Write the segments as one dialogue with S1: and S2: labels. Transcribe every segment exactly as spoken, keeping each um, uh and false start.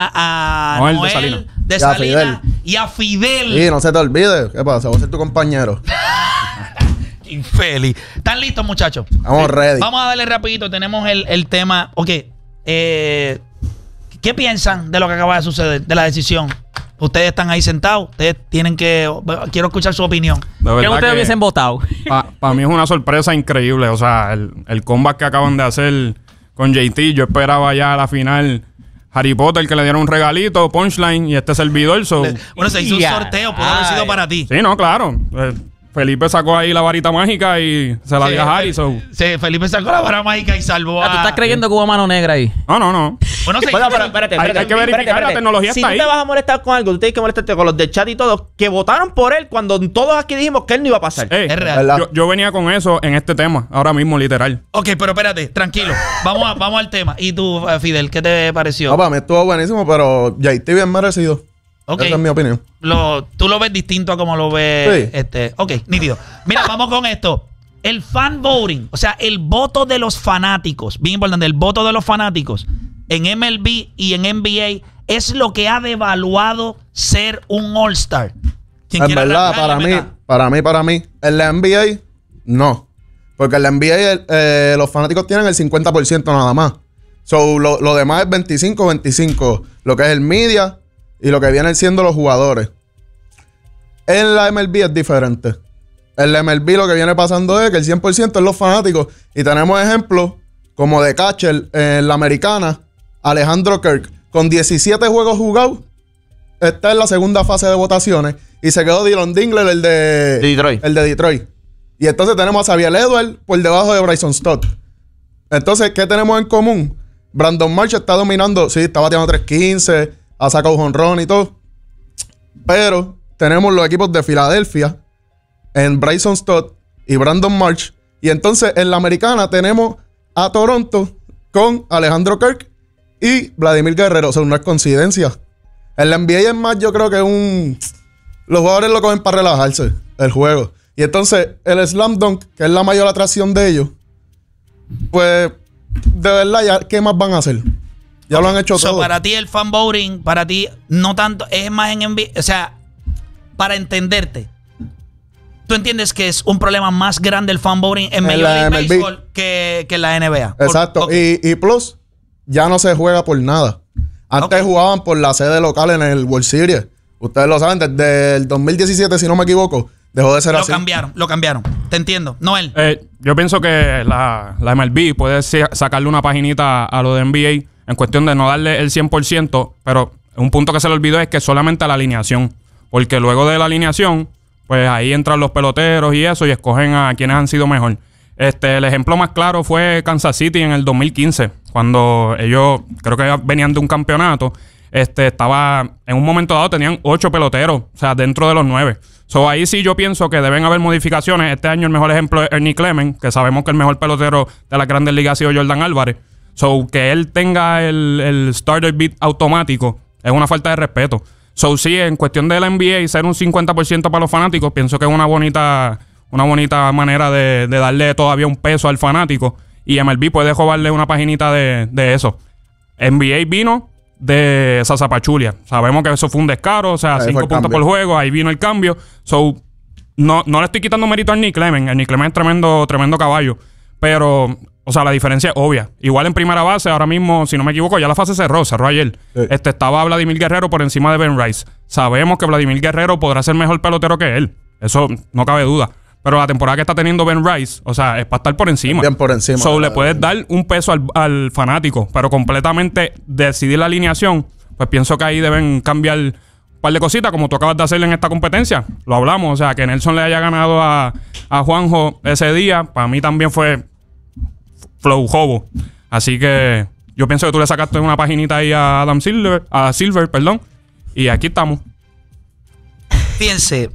S1: a, a
S2: Noel
S1: Noel
S2: de Salinas,
S1: de
S3: Y a
S1: Salinas
S3: Fidel.
S1: y a Fidel.
S3: Sí, no se te olvide. ¿Qué pasa? Voy a ser tu compañero.
S1: Infeliz. ¿Están listos, muchachos?
S3: Estamos ready.
S1: Vamos a darle rapidito. Tenemos el, el tema. Ok. Eh, ¿Qué piensan de lo que acaba de suceder? De la decisión. Ustedes están ahí sentados. Ustedes tienen que... Quiero escuchar su opinión.
S2: De
S4: ¿Qué
S2: verdad
S4: ustedes
S2: que
S4: hubiesen votado?
S2: Para pa mí es una sorpresa increíble. O sea, el, el comeback que acaban de hacer con J T, yo esperaba ya a la final Harry Potter que le dieron un regalito, punchline y este servidor. So.
S1: Bueno, se hizo
S4: Ya.
S1: un sorteo. Pudo haber sido
S4: Ay.
S1: para ti.
S2: Sí, no, claro. Eh, Felipe sacó ahí la varita mágica y se la
S1: Sí,
S2: dio a Harry. So.
S1: Sí, Felipe sacó la vara mágica y salvó
S4: Ah,
S1: a...
S4: ¿tú estás creyendo que hubo mano negra ahí?
S2: No, no, no.
S1: Bueno, se
S5: Bueno,
S1: hizo-
S5: pero espérate,
S2: Hay-
S5: espérate.
S2: hay que verificar,
S5: espérate,
S2: la
S5: espérate.
S2: tecnología
S5: si
S2: está
S5: tú
S2: ahí.
S5: te vas a molestar con algo, tú tienes que molestarte con los del chat y todos que votaron por él cuando todos aquí dijimos que él no iba a pasar.
S2: Ey,
S1: Es real.
S3: ¿Verdad?
S2: yo, yo venía con eso en este tema, ahora mismo, literal.
S1: Ok, pero espérate, tranquilo. Vamos, a- vamos al tema. ¿Y tú, eh, Fidel, qué te pareció?
S3: No, para mí estuvo buenísimo, pero J T bien merecido.
S1: Ok.
S3: Esa es mi opinión.
S1: Lo, tú lo ves distinto a como lo ves.
S3: Sí.
S1: Este, ok, nítido. Mira, vamos con esto. El fan voting, o sea, el voto de los fanáticos, bien importante, el voto de los fanáticos en M L B y en N B A es lo que ha devaluado ser un All-Star. ¿Quién
S3: En
S1: quiere
S3: verdad,
S1: arrancar?
S3: para
S1: La
S3: mí,
S1: meta.
S3: para mí, para mí, en la N B A, no. Porque en la N B A el- eh, los fanáticos tienen el cincuenta por ciento nada más. So, lo, lo demás es veinticinco veinticinco. Lo que es el media y lo que vienen siendo los jugadores. En la M L B es diferente. En la M L B lo que viene pasando es que el cien por ciento es los fanáticos. Y tenemos ejemplos como de catcher en la americana, Alejandro Kirk, con diecisiete juegos jugados, está en la segunda fase de votaciones. Y se quedó Dylan Dingler, el de,
S5: De Detroit.
S3: el de Detroit. Y entonces tenemos a Xavier Edwards por debajo de Bryson Stott. Entonces, ¿qué tenemos en común? Brandon Marsh está dominando. Sí, está bateando tres quince, ha sacado jonrón y todo. Pero tenemos los equipos de Filadelfia en Bryson Stott y Brandon Marsh. Y entonces en la americana tenemos a Toronto con Alejandro Kirk y Vladimir Guerrero. O sea, no es coincidencia. En la N B A es más, yo creo que un... Los jugadores lo cogen para relajarse el juego. Y entonces el Slam Dunk, que es la mayor atracción de ellos, pues de verdad, ya, ¿qué más van a hacer? Ya lo han hecho
S1: So,
S3: todo.
S1: para ti el fan voting, para ti no tanto, es más en N B A, o sea, para entenderte, tú entiendes que es un problema más grande el fan voting en
S3: En
S1: Major
S3: la
S1: League
S3: M L B.
S1: Baseball que, que en la N B A. Por-
S3: Exacto.
S1: ok.
S3: Y, y plus, ya no se juega por nada. Antes
S1: Ok.
S3: jugaban por la sede local en el World Series. Ustedes lo saben, desde el dos mil diecisiete, si no me equivoco, dejó de ser
S1: Lo
S3: así.
S1: cambiaron, lo cambiaron. Te entiendo. Noel.
S2: Eh, yo pienso que la, la M L B puede ser- sacarle una paginita a lo de N B A en cuestión de no darle el cien por ciento, pero un punto que se le olvidó es que solamente a la alineación. Porque luego de la alineación, pues ahí entran los peloteros y eso y escogen a quienes han sido mejor. Este, el ejemplo más claro fue Kansas City en el dos mil quince, cuando ellos creo que venían de un campeonato. Este, estaba, en un momento dado tenían ocho peloteros, o sea, dentro de los nueve. So, ahí sí yo pienso que deben haber modificaciones. Este año el mejor ejemplo es Ernie Clement, que sabemos que el mejor pelotero de las Grandes Ligas ha sido Jordan Álvarez. So, que él tenga el, el starter beat automático es una falta de respeto. So, sí, en cuestión de la N B A, ser un cincuenta por ciento para los fanáticos, pienso que es una bonita, una bonita manera de, de darle todavía un peso al fanático. Y M L B puede robarle una paginita de, de eso. N B A vino de Sasapachulia. Sabemos que eso fue un descaro, o sea,
S3: Ahí fue
S2: cinco
S3: el
S2: puntos
S3: cambio.
S2: por juego, ahí vino el cambio. So, no, no le estoy quitando mérito a Ernie Clement. Ernie Clement es tremendo, tremendo caballo. Pero, o sea, la diferencia es obvia. Igual en primera base, ahora mismo, si no me equivoco, ya la fase cerró, cerró ayer.
S3: Sí.
S2: Este, estaba Vladimir Guerrero por encima de Ben Rice. Sabemos que Vladimir Guerrero podrá ser mejor pelotero que él. Eso no cabe duda. Pero la temporada que está teniendo Ben Rice, o sea, es para estar por encima.
S3: Bien por encima.
S2: So, le puedes dar un peso al, al fanático, pero completamente decidir la alineación, pues pienso que ahí deben cambiar un par de cositas, como tú acabas de hacer en esta competencia. Lo hablamos, o sea, que Nelson le haya ganado a, a Juanjo ese día, para mí también fue flow jobo. Así que yo pienso que tú le sacaste una paginita ahí a Adam Silver, a Silver, perdón, y aquí estamos.
S1: Fíjense,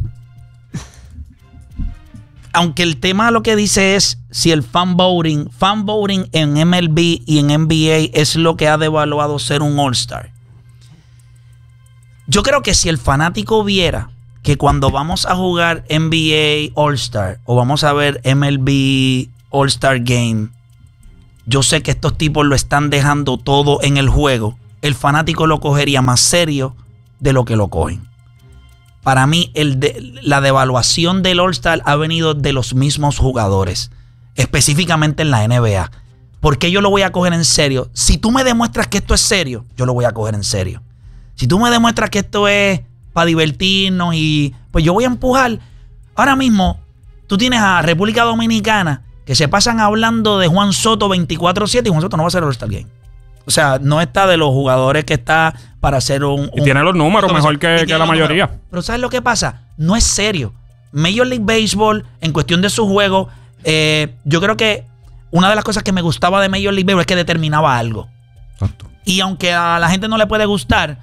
S1: aunque el tema lo que dice es si el fan voting, fan voting en M L B y en N B A es lo que ha devaluado ser un All-Star. Yo creo que si el fanático viera que cuando vamos a jugar N B A All-Star o vamos a ver M L B All-Star Game, yo sé que estos tipos lo están dejando todo en el juego. el fanático lo cogería más serio de lo que lo cogen. Para mí, el de, la devaluación del All-Star ha venido de los mismos jugadores, específicamente en la N B A. ¿Por qué yo lo voy a coger en serio? Si tú me demuestras que esto es serio, yo lo voy a coger en serio. Si tú me demuestras que esto es para divertirnos y pues yo voy a empujar. Ahora mismo, tú tienes a República Dominicana que se pasan hablando de Juan Soto veinticuatro siete y Juan Soto no va a ser el All-Star Game. O sea, no está de los jugadores que está para hacer un... un
S2: y tiene los números mejor que, que la mayoría.
S1: Números. Pero ¿sabes lo que pasa? No es serio. Major League Baseball, en cuestión de su juego, eh, yo creo que una de las cosas que me gustaba de Major League Baseball es que determinaba algo.
S2: Exacto.
S1: Y aunque a la gente no le puede gustar,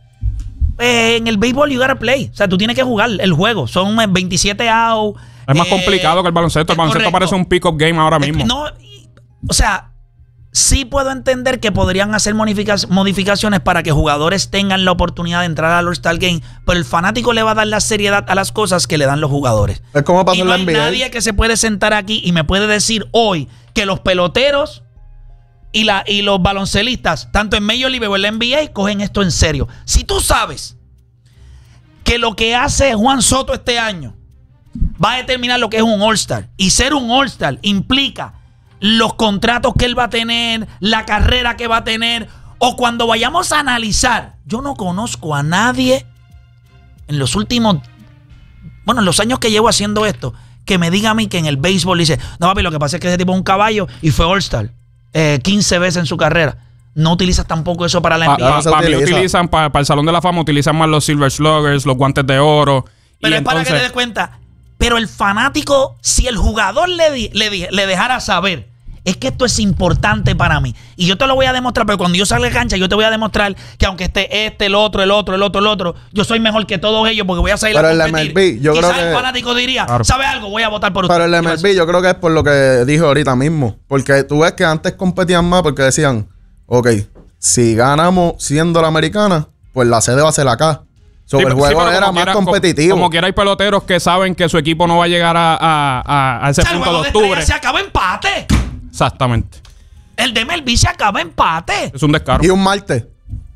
S1: eh, en el béisbol you gotta play. O sea, tú tienes que jugar el juego. Son veintisiete outs.
S2: Es más
S1: eh,
S2: complicado que el baloncesto. El baloncesto
S1: correcto.
S2: parece un pick-up game ahora mismo.
S1: No, o sea... Sí puedo entender que podrían hacer modific- modificaciones para que jugadores tengan la oportunidad de entrar al All-Star Game, pero el fanático le va a dar la seriedad a las cosas que le dan los jugadores.
S3: Es como pasó
S1: Y
S3: en
S1: no
S3: la
S1: hay
S3: N B A.
S1: nadie que se puede sentar aquí y me puede decir hoy que los peloteros y, la, y los baloncelistas, tanto en Major League o en la N B A, cogen esto en serio. Si tú sabes que lo que hace Juan Soto este año va a determinar lo que es un All-Star, y ser un All-Star implica los contratos que él va a tener, la carrera que va a tener, o cuando vayamos a analizar, yo no conozco a nadie en los últimos, bueno, en los años que llevo haciendo esto, que me diga a mí que en el béisbol dice, no papi, lo que pasa es que ese tipo es un caballo y fue All-Star eh, quince veces en su carrera. No utilizas tampoco eso para la N B A.
S2: Para
S3: se
S2: pa, mí
S3: utiliza.
S2: utilizan, para pa el Salón de la Fama utilizan más los Silver Sluggers, los guantes de oro.
S1: Pero
S2: y
S1: es para
S2: entonces,
S1: que te des cuenta. Pero el fanático, si el jugador le, di, le, di, le dejara saber, es que esto es importante para mí. Y yo te lo voy a demostrar, pero cuando yo salga de cancha, yo te voy a demostrar que aunque esté este, el otro, el otro, el otro, el otro, yo soy mejor que todos ellos porque voy a salir
S3: Pero
S1: a
S3: en la
S1: competir.
S3: M L B, yo
S1: Quizás
S3: creo
S1: el
S3: que-
S1: fanático diría,
S2: Claro.
S1: ¿sabe algo? Voy a votar por usted.
S3: Pero el M L B yo creo que es por lo que dijo ahorita mismo. Porque tú ves que antes competían más porque decían, ok, si ganamos siendo la americana, pues la sede va a ser acá. So,
S2: Sí,
S3: el
S2: sí,
S3: juego
S2: pero
S3: era
S2: como
S3: más
S2: quiera-
S3: competitivo.
S2: Como, como quiera hay peloteros que saben que su equipo no va a llegar a, a, a, a ese
S1: O sea, el
S2: punto
S1: juego
S2: de
S1: de
S2: octubre.
S1: estrellas se acaba empate.
S2: Exactamente.
S1: El de M L B se acaba empate.
S2: Es un descaro.
S3: Y un martes.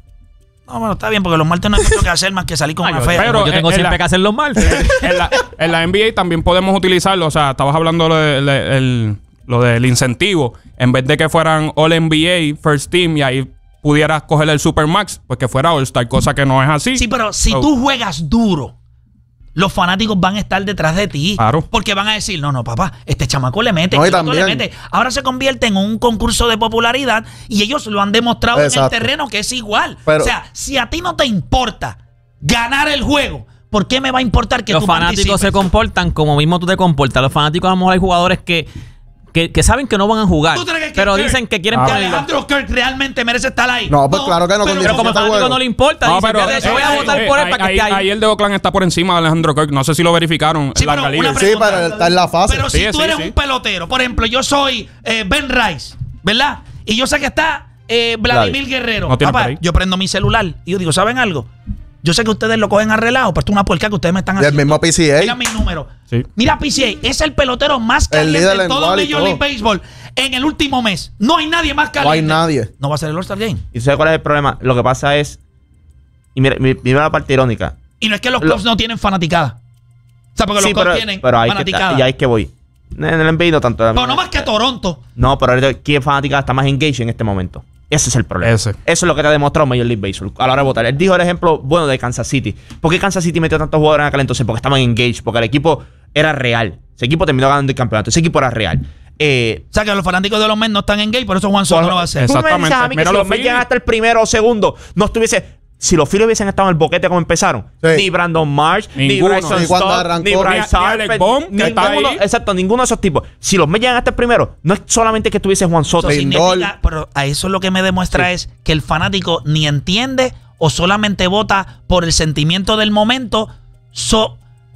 S1: No, bueno, está bien, porque los martes no hay mucho que hacer más que salir con
S4: Ay,
S1: una
S4: yo-
S1: fea.
S2: pero-
S4: yo tengo
S2: en
S4: siempre
S2: la-
S4: que hacer los mal.
S2: en, la, en la N B A también podemos utilizarlo. O sea, estabas hablando lo, de, le- el- lo del incentivo. En vez de que fueran All N B A, First Team, y ahí pudieras coger el Supermax, pues que fuera All-Star, cosa que no es así.
S1: Sí, pero si
S2: So,
S1: tú juegas duro, los fanáticos van a estar detrás de ti.
S2: Claro.
S1: Porque van a decir, no, no, papá, este chamaco le mete,
S3: No, y
S1: este chamaco le
S3: también-
S1: mete. Ahora se convierte en un concurso de popularidad y ellos lo han demostrado
S3: Exacto.
S1: en el terreno que es igual.
S3: Pero-
S1: o sea, si a ti no te importa ganar el juego, ¿por qué me va a importar que
S4: Los
S1: tú
S4: fanáticos
S1: participes?
S4: se comportan como mismo tú te comportas. Los fanáticos a lo mejor hay jugadores que, que, que saben que no van a jugar,
S1: ¿Tú crees que
S4: pero
S1: Kirk-
S4: dicen que quieren
S2: Ah,
S1: que
S4: ponerlo.
S1: Alejandro Kirk realmente merece estar ahí?
S3: No, pues claro que no, con
S1: pero-
S4: Pero como el
S3: diecisiete
S4: fanático
S3: juegos.
S4: no le importa,
S2: No,
S4: dice,
S2: pero
S4: "Fíjate, yo
S2: eh,
S4: voy a
S2: eh,
S4: votar
S2: eh,
S4: por él
S2: ahí-
S4: para que
S2: ahí-
S4: esté ahí".
S2: ahí el de Oakland está por encima de Alejandro Kirk. No sé si lo verificaron.
S1: Sí,
S2: la
S1: pero
S2: Liga.
S1: una
S3: Sí,
S1: pregunta.
S3: pero está en la fase.
S1: Pero
S2: Sí,
S1: si tú
S2: sí,
S1: eres
S2: sí.
S1: un pelotero, por ejemplo, yo soy eh, Ben Rice, ¿verdad? Y yo sé que está eh, Vladimir Guerrero.
S2: No tiene
S1: Papá,
S2: por ahí.
S1: yo prendo mi celular y yo digo, ¿saben algo? Yo sé que ustedes lo cogen a relajo, pero esto es una puerca que ustedes me están
S3: Y el
S1: haciendo.
S3: mismo P C A.
S1: Mira mi número.
S2: Sí.
S1: Mira P C A, es el pelotero más
S3: El
S1: caliente
S3: líder
S1: de
S3: en
S1: todo
S3: Wall y
S1: Major League
S3: todo.
S1: Baseball en el último mes. No hay nadie más caliente.
S3: No hay nadie.
S1: No va a ser el All-Star Game.
S5: ¿Y sabes cuál es el problema? Lo que pasa es. Y mira, mi- mira la parte irónica.
S1: Y no es que los
S5: Lo-
S1: Cubs no tienen fanaticada. O sea, porque
S5: Sí,
S1: los Cubs
S5: pero,
S1: tienen
S5: pero ahí que,
S1: fanaticada.
S5: y ahí es que voy. En el N B A no tanto.
S1: Pero no más que Toronto.
S5: No, pero ahorita, ¿quién fanaticada está más engaged en este momento? Ese es el problema.
S2: Ese.
S5: Eso es lo que te ha demostrado Major League Baseball a la hora de votar. Él dijo el ejemplo bueno de Kansas City. ¿Por qué Kansas City metió tantos jugadores en aquel entonces? Porque estaban engaged, porque el equipo era real. Ese equipo terminó ganando el campeonato. Ese equipo era real. Eh,
S1: O sea, que los fanáticos de los Mets no están en gay, por eso Juan Soto
S5: por-
S1: no lo va a hacer.
S5: Tú me dices
S2: Exactamente.
S5: a mí que
S2: Mira
S5: si
S2: los
S5: los Mets
S2: Phillies.
S5: llegan hasta el primero o segundo, no estuviese... Si los Phillies hubiesen estado en el boquete como empezaron,
S3: Sí.
S5: ni Brandon Marsh,
S2: Ninguno.
S5: ni Bryson
S3: Ni cuando
S5: Stott,
S3: arrancó.
S5: ni Bryce
S2: Ni- ni Alec
S5: Harper,
S2: Bohm, que está
S5: ninguno-
S2: ahí.
S5: exacto, ninguno de esos tipos. Si los Mets llegan hasta el primero, no es solamente que estuviese Juan Soto.
S1: Eso
S3: Lindor.
S1: significa, pero a eso lo que me demuestra es que el fanático ni entiende o solamente vota por el sentimiento del momento. So,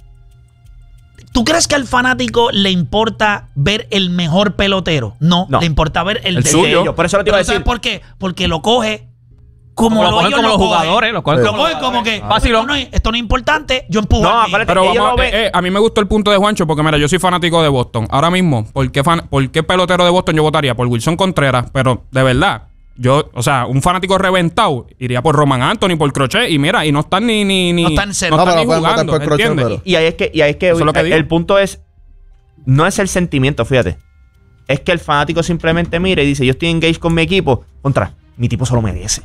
S1: ¿tú crees que al fanático le importa ver el mejor pelotero? No,
S5: No.
S1: le importa ver el,
S2: El
S1: de
S2: suyo.
S1: ellos.
S5: Por eso lo te iba a
S1: Pero ¿sabes
S5: decir.
S1: por qué? Porque lo coge como,
S4: Como lo
S1: lo
S4: cogen
S1: ellos
S4: como
S1: lo
S4: los
S1: cogen.
S4: jugadores, lo cogen
S1: Lo
S4: como
S1: cogen como que
S4: Fácil,
S1: esto
S4: ¿no?
S1: no, es, esto no es importante, yo empujo
S5: No,
S1: al mío.
S5: acuérdate,
S2: Pero
S5: ellos
S2: vamos,
S5: lo ven.
S2: eh, eh, a mí me gustó el punto de Juancho porque, mira, yo soy fanático de Boston. Ahora mismo, ¿por qué, fan- por qué pelotero de Boston yo votaría? Por Wilson Contreras. Pero, de verdad, yo, o sea, un fanático reventado iría por Roman Anthony, por Crochet, y mira, y no están ni, ni, ni
S1: No están cerca.
S2: no están
S3: No,
S2: ni
S3: pero pueden votar
S2: jugando,
S3: por Crochet,
S2: ¿entiendes?
S3: pero-
S5: Y ahí es que, y ahí es que,
S2: Eso es lo que
S5: el,
S2: digo.
S5: el punto es, no es el sentimiento, fíjate. Es que el fanático simplemente mira y dice, yo estoy engaged con mi equipo, contra, mi tipo se lo merece.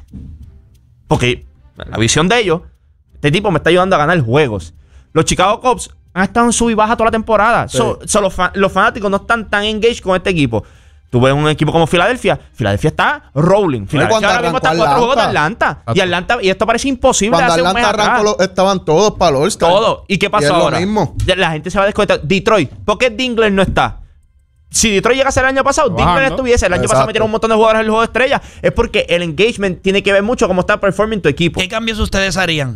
S5: Porque la visión de ellos, este tipo me está ayudando a ganar juegos. Los Chicago Cubs han estado en sub y baja toda la temporada.
S3: Sí.
S5: So- so los, fa- los fanáticos no están tan engaged con este equipo. Tú ves un equipo como Filadelfia. Filadelfia está rolling. Filadelfia
S3: cuando
S5: ahora mismo está a
S3: arrancó
S5: cuatro juegos de
S3: Atlanta.
S5: Atlanta. Y Atlanta, y esto parece imposible
S3: Cuando
S5: hace un mes
S3: Atlanta
S5: atrás.
S3: arrancó, lo- estaban todos para el All-Star.
S5: Todo. ¿Y qué pasó
S3: es lo
S5: ahora?
S3: mismo.
S5: Ya la gente se va a desconectar. Detroit, ¿por qué Dingler no está? Si Detroit llegase el año pasado,
S2: Bajando.
S5: Dingler estuviese. El año
S3: Exacto.
S5: pasado metieron un montón de jugadores en el juego de estrella. Es porque el engagement tiene que ver mucho cómo está performing tu equipo.
S1: ¿Qué cambios ustedes harían?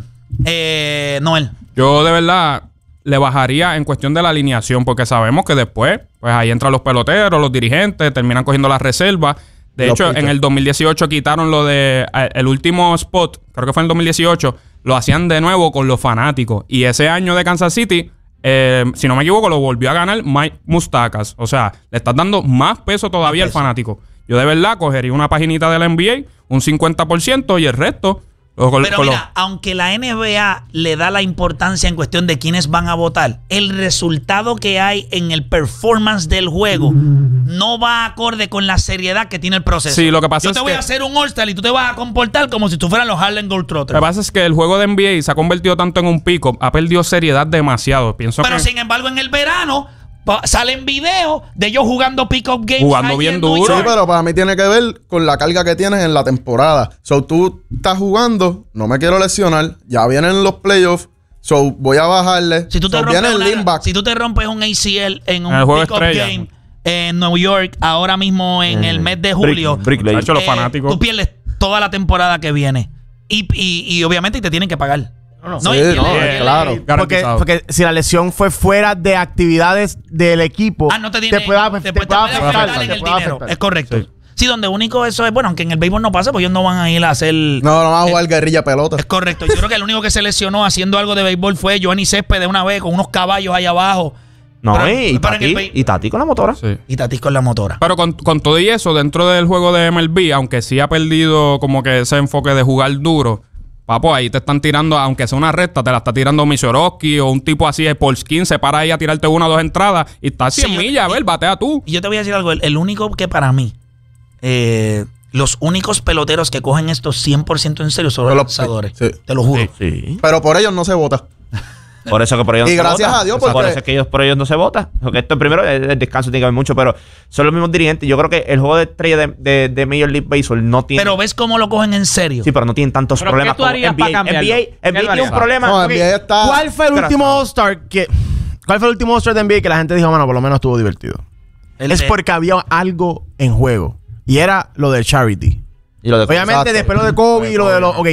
S1: Eh, Noel.
S2: Yo de verdad le bajaría en cuestión de la alineación, porque sabemos que después, pues ahí entran los peloteros, los dirigentes, terminan cogiendo las reservas. De
S3: Los
S2: hecho,
S3: pitchers.
S2: en el dos mil dieciocho quitaron lo de eh, el último spot, creo que fue en el dos mil dieciocho, lo hacían de nuevo con los fanáticos. Y ese año de Kansas City, eh, si no me equivoco, lo volvió a ganar Mike Moustakas. O sea, le estás dando más peso todavía al fanático. Yo de verdad cogería una paginita de la N B A, un cincuenta por ciento y el resto... lo- con-
S1: Pero
S2: con
S1: mira, aunque la N B A le da la importancia en cuestión de quiénes van a votar, el resultado que hay en el performance del juego no va acorde con la seriedad que tiene el proceso.
S2: Sí, lo que pasa
S1: Yo
S2: es
S1: te voy
S2: que-
S1: a hacer un All-Star y tú te vas a comportar como si tú fueras los Harlem
S2: Lo
S1: Globetrotters.
S2: que pasa es que el juego de N B A se ha convertido tanto en un pick-up, ha perdido seriedad demasiado. Pienso
S1: Pero
S2: que
S1: sin embargo, en el verano pa- salen videos de ellos jugando pick-up games.
S2: Jugando
S1: ahí
S2: bien
S1: en New
S2: duro.
S3: Sí,
S1: York.
S3: pero para mí tiene que ver con la carga que tienes en la temporada. So, tú estás jugando, no me quiero lesionar, ya vienen los playoffs, so, voy a bajarle.
S1: Si tú, te
S3: So,
S1: rompes
S3: viene el
S1: una-
S3: lean back.
S1: si tú te rompes un A C L en un
S2: En el juego
S1: pick-up
S2: estrella.
S1: game en New York, ahora mismo en el mes de julio,
S5: Brick- Brickley.
S2: Chacho, los
S1: eh,
S2: fanáticos.
S1: tú pierdes toda la temporada que viene. Y, y, y obviamente te tienen que pagar. No,
S3: Sí,
S1: y pierdes-
S3: no,
S1: pierdes-
S3: claro.
S6: Porque,
S2: Garantizado.
S6: porque si la lesión fue fuera de actividades del equipo,
S1: Ah, no te tiene.
S6: te puede,
S1: te,
S6: te
S1: puede- te
S6: puede
S1: puede
S6: afectar.
S1: afectar en
S6: te
S1: el
S6: puede
S1: dinero.
S6: afectar.
S1: Es correcto.
S2: Sí.
S1: Sí. donde único eso es, bueno, aunque en el béisbol no pasa, pues ellos no van a ir a hacer.
S3: No, no vas a jugar guerrilla pelota.
S1: Es correcto. Yo creo que el único que se lesionó haciendo algo de béisbol fue Giovanni Céspedes de una vez con unos caballos ahí abajo.
S5: No,
S1: Pero-
S5: y,
S1: pero en el
S5: Tati,
S1: béis-
S5: y Tati con la motora.
S2: Sí.
S1: Y Tatis con la motora.
S2: Pero con, con todo y eso, dentro del juego de M L B, aunque sí ha perdido como que ese enfoque de jugar duro, papo, ahí te están tirando, aunque sea una recta, te la está tirando Michorowski o un tipo así de Polskin, se para ahí a tirarte una o dos entradas y está a cien
S1: Sí, yo-
S2: millas, a ver, batea tú.
S1: Y yo te voy a decir algo. El, el único que para mí, eh, los únicos peloteros que cogen esto cien por ciento en serio son los
S3: Son los-
S1: lanzadores.
S3: sí.
S1: Te lo juro.
S5: Sí.
S3: Pero por ellos no se vota.
S5: Por eso que por ellos
S3: Y
S5: no se
S3: gracias
S5: vota.
S3: a Dios,
S5: Por
S3: porque-
S5: eso es que ellos, por ellos no se vota. Porque esto primero, el, el descanso tiene que ver mucho, pero son los mismos dirigentes. Yo creo que el juego de estrella de, de, de Major League Baseball no tiene.
S1: Pero ves cómo lo cogen en serio.
S5: sí, pero no tienen tantos
S4: ¿Pero
S5: problemas
S4: qué tú harías
S5: N B A.
S4: para cambiarlo?
S5: N B A,
S4: ¿Qué
S5: N B A
S4: tú
S5: tiene un
S4: harías?
S5: problema.
S3: No,
S5: Ok,
S3: N B A está.
S6: ¿Cuál fue el
S5: Espera.
S6: último All-Star que... ¿Cuál fue el último All-Star de N B A que la gente dijo, bueno, por lo menos estuvo divertido?
S1: El
S6: es
S1: de-
S6: porque había algo en juego. Y era lo del charity.
S5: Y lo de
S6: Obviamente,
S3: Exacto.
S6: después lo de Kobe y lo de los... Ok.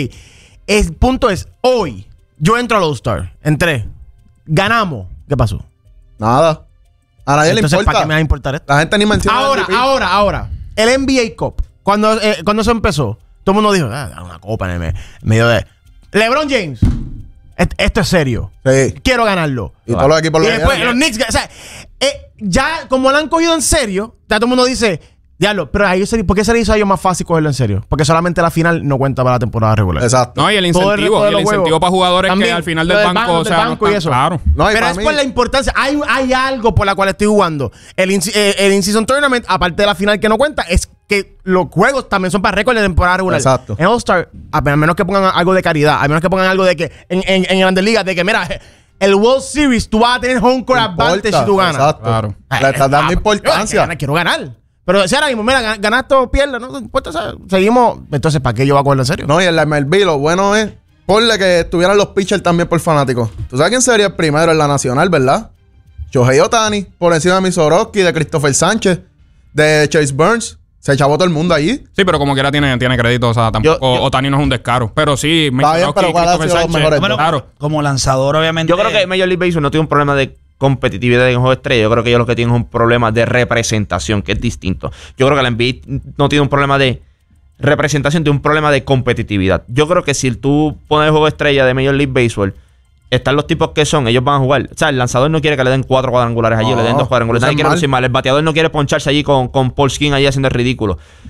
S6: El punto es, hoy, yo entro al All-Star. Entré. Ganamos. ¿Qué pasó?
S3: Nada. A nadie
S6: Entonces,
S3: le importa.
S6: ¿para qué me va a importar esto?
S3: La gente ni menciona el
S6: Ahora,
S3: M V P.
S6: ahora, ahora. El N B A Cup. Cuando, eh, cuando eso empezó, todo el mundo dijo, ah, una copa en el me- en medio de... LeBron James. Et- Esto es serio.
S3: Sí.
S6: Quiero ganarlo.
S3: Y todos los equipos
S6: Y
S3: lo
S6: después
S3: ganan.
S6: los Knicks, o sea, eh, ya como lo han cogido en serio, ya todo el mundo dice, diablo, pero a ellos se- ¿por qué se le hizo a ellos más fácil cogerlo en serio? Porque solamente la final no cuenta para la temporada regular.
S3: Exacto.
S2: No, y el
S6: Todo el resto
S2: incentivo,
S6: de
S2: y el
S6: los
S2: incentivo
S6: juegos.
S2: para jugadores
S6: También,
S2: que al final
S6: lo
S2: del
S6: del
S2: banco,
S6: ban-
S2: o
S6: del
S2: sea, no
S6: banco y
S2: están-
S6: eso.
S2: claro.
S3: No, y
S6: Pero
S3: para
S6: es
S3: mí-
S6: por la importancia. Hay, hay algo por la cual estoy jugando. El, in- eh, el In-Season Tournament, aparte de la final que no cuenta, es que los juegos también son para récord de temporada regular.
S3: Exacto.
S6: En All-Star, a menos que pongan algo de caridad, a menos que pongan algo de que en, en, en Grandes Ligas, de que mira, el World Series, tú vas a tener home court
S3: Importa,
S6: advantage si tú ganas.
S3: Exacto.
S2: Claro.
S3: Le estás dando
S6: Ah,
S3: importancia.
S6: yo, Quiero ganar. Pero si ahora mismo, mira, gan- ganaste o pierdes, no importa, o sea, seguimos. Entonces, ¿para qué yo voy a cogerlo en serio?
S3: No, y en la M L B lo bueno es ponle que estuvieran los pitchers también por fanáticos. ¿Tú sabes quién sería el primero en la nacional, verdad? Shohei Ohtani, por encima de Michorowski, de Christopher Sánchez, de Chase Burns. Se chavó todo el mundo allí.
S2: Sí, pero como quiera tiene, tiene crédito, o sea, tampoco
S5: Yo- yo-
S2: Otani no es un descaro. Pero sí,
S3: Está bien,
S2: Michorowski,
S3: pero ¿cuál ha
S2: Christopher
S3: sido los
S2: Sánchez,
S3: mejores?
S1: Bueno,
S2: claro.
S1: como lanzador, obviamente.
S5: Yo creo que Major League Baseball no tiene un problema de competitividad en el juego de estrella. Yo creo que ellos lo que tienen es un problema de representación, que es distinto. Yo creo que la N B A no tiene un problema de representación, tiene un problema de competitividad. Yo creo que si tú pones el juego de estrella de Major League Baseball, están los tipos que son, ellos van a jugar. O sea, el lanzador no quiere que le den cuatro cuadrangulares allí,
S3: No,
S5: le den dos cuadrangulares.
S3: eso
S5: Nadie
S3: es
S5: quiere
S3: mal.
S5: lucir mal. El bateador no quiere poncharse allí con, con Paul Skin allí haciendo el ridículo.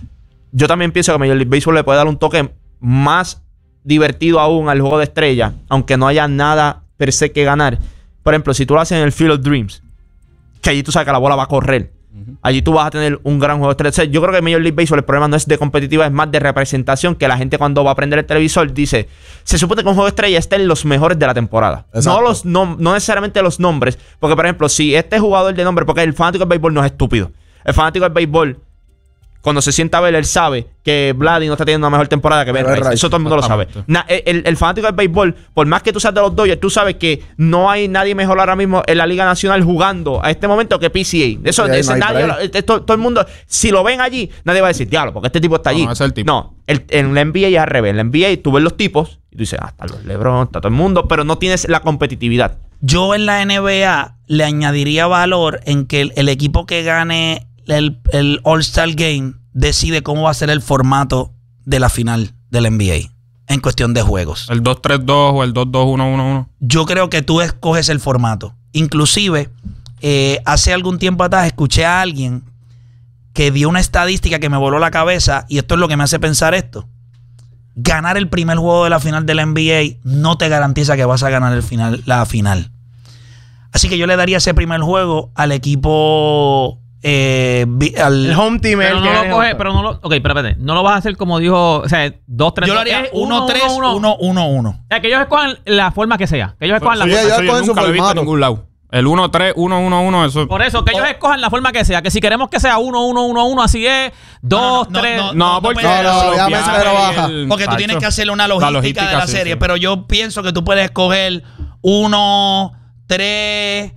S5: yo también pienso que Major League Baseball le puede dar un toque más divertido aún al juego de estrella, aunque no haya nada per se que ganar. Por ejemplo, si tú lo haces en el Field of Dreams, que allí tú sabes que la bola va a correr, uh-huh. allí tú vas a tener un gran juego de estrella. O sea, yo creo que en Major League Baseball el problema no es de competitiva, es más de representación, que la gente cuando va a prender el televisor dice, se supone que un juego de estrella está en los mejores de la temporada. No, los, no, no necesariamente los nombres, porque por ejemplo, si este jugador de nombre, porque el fanático del béisbol no es estúpido. El fanático del béisbol, cuando se sienta a ver, él sabe que Vladdy no está teniendo una mejor temporada que Ben Rice. Eso todo el mundo lo sabe. Na, el, el fanático del béisbol, por más que tú seas de los Dodgers, tú sabes que no hay nadie mejor ahora mismo en la Liga Nacional jugando a este momento que P C A. Eso, sí, ese, no nadie, todo, todo el mundo, si lo ven allí, nadie va a decir, diablo, porque este tipo está allí.
S2: No, no es el tipo.
S5: No, el, en la N B A es al revés. En la N B A tú ves los tipos y tú dices, ah, está los LeBron, está todo el mundo, pero no tienes la competitividad.
S1: Yo en la N B A le añadiría valor en que el, el equipo que gane el, el All-Star Game decide cómo va a ser el formato de la final del N B A en cuestión de juegos.
S2: El dos tres dos o el dos dos uno uno uno.
S1: Yo creo que tú escoges el formato. Inclusive, eh, hace algún tiempo atrás escuché a alguien que dio una estadística que me voló la cabeza y esto es lo que me hace pensar esto. Ganar el primer juego de la final del N B A no te garantiza que vas a ganar el final, la final. Así que yo le daría ese primer juego al equipo... Eh, al,
S6: el home team.
S4: Pero
S6: el
S4: no lo coge, pero no lo... Ok, pero espérate. No lo vas a hacer como dijo... O sea, dos tres
S1: Yo lo haría uno tres uno uno uno.
S4: O sea, que ellos escojan la forma que sea. Que ellos escojan la
S3: Sí,
S4: forma.
S3: ellos
S2: Eso yo
S3: escogen su
S2: nunca lo he visto en
S3: formato.
S2: ningún lado. El uno tres uno uno uno, eso...
S4: Por eso, que ellos escojan la forma que sea. Que si queremos que sea uno uno uno uno, así es. dos
S1: No, no,
S4: tres
S1: no,
S2: No,
S1: no
S2: porque...
S1: puedes-
S3: No, no,
S2: los
S3: obviamente
S2: viajes
S3: pero baja.
S2: y el-
S1: Porque tú
S2: Tacho.
S1: tienes que hacerle una
S2: La
S1: logística,
S2: logística,
S1: de la
S2: sí,
S1: serie.
S2: sí.
S1: Pero yo pienso que tú puedes escoger uno tres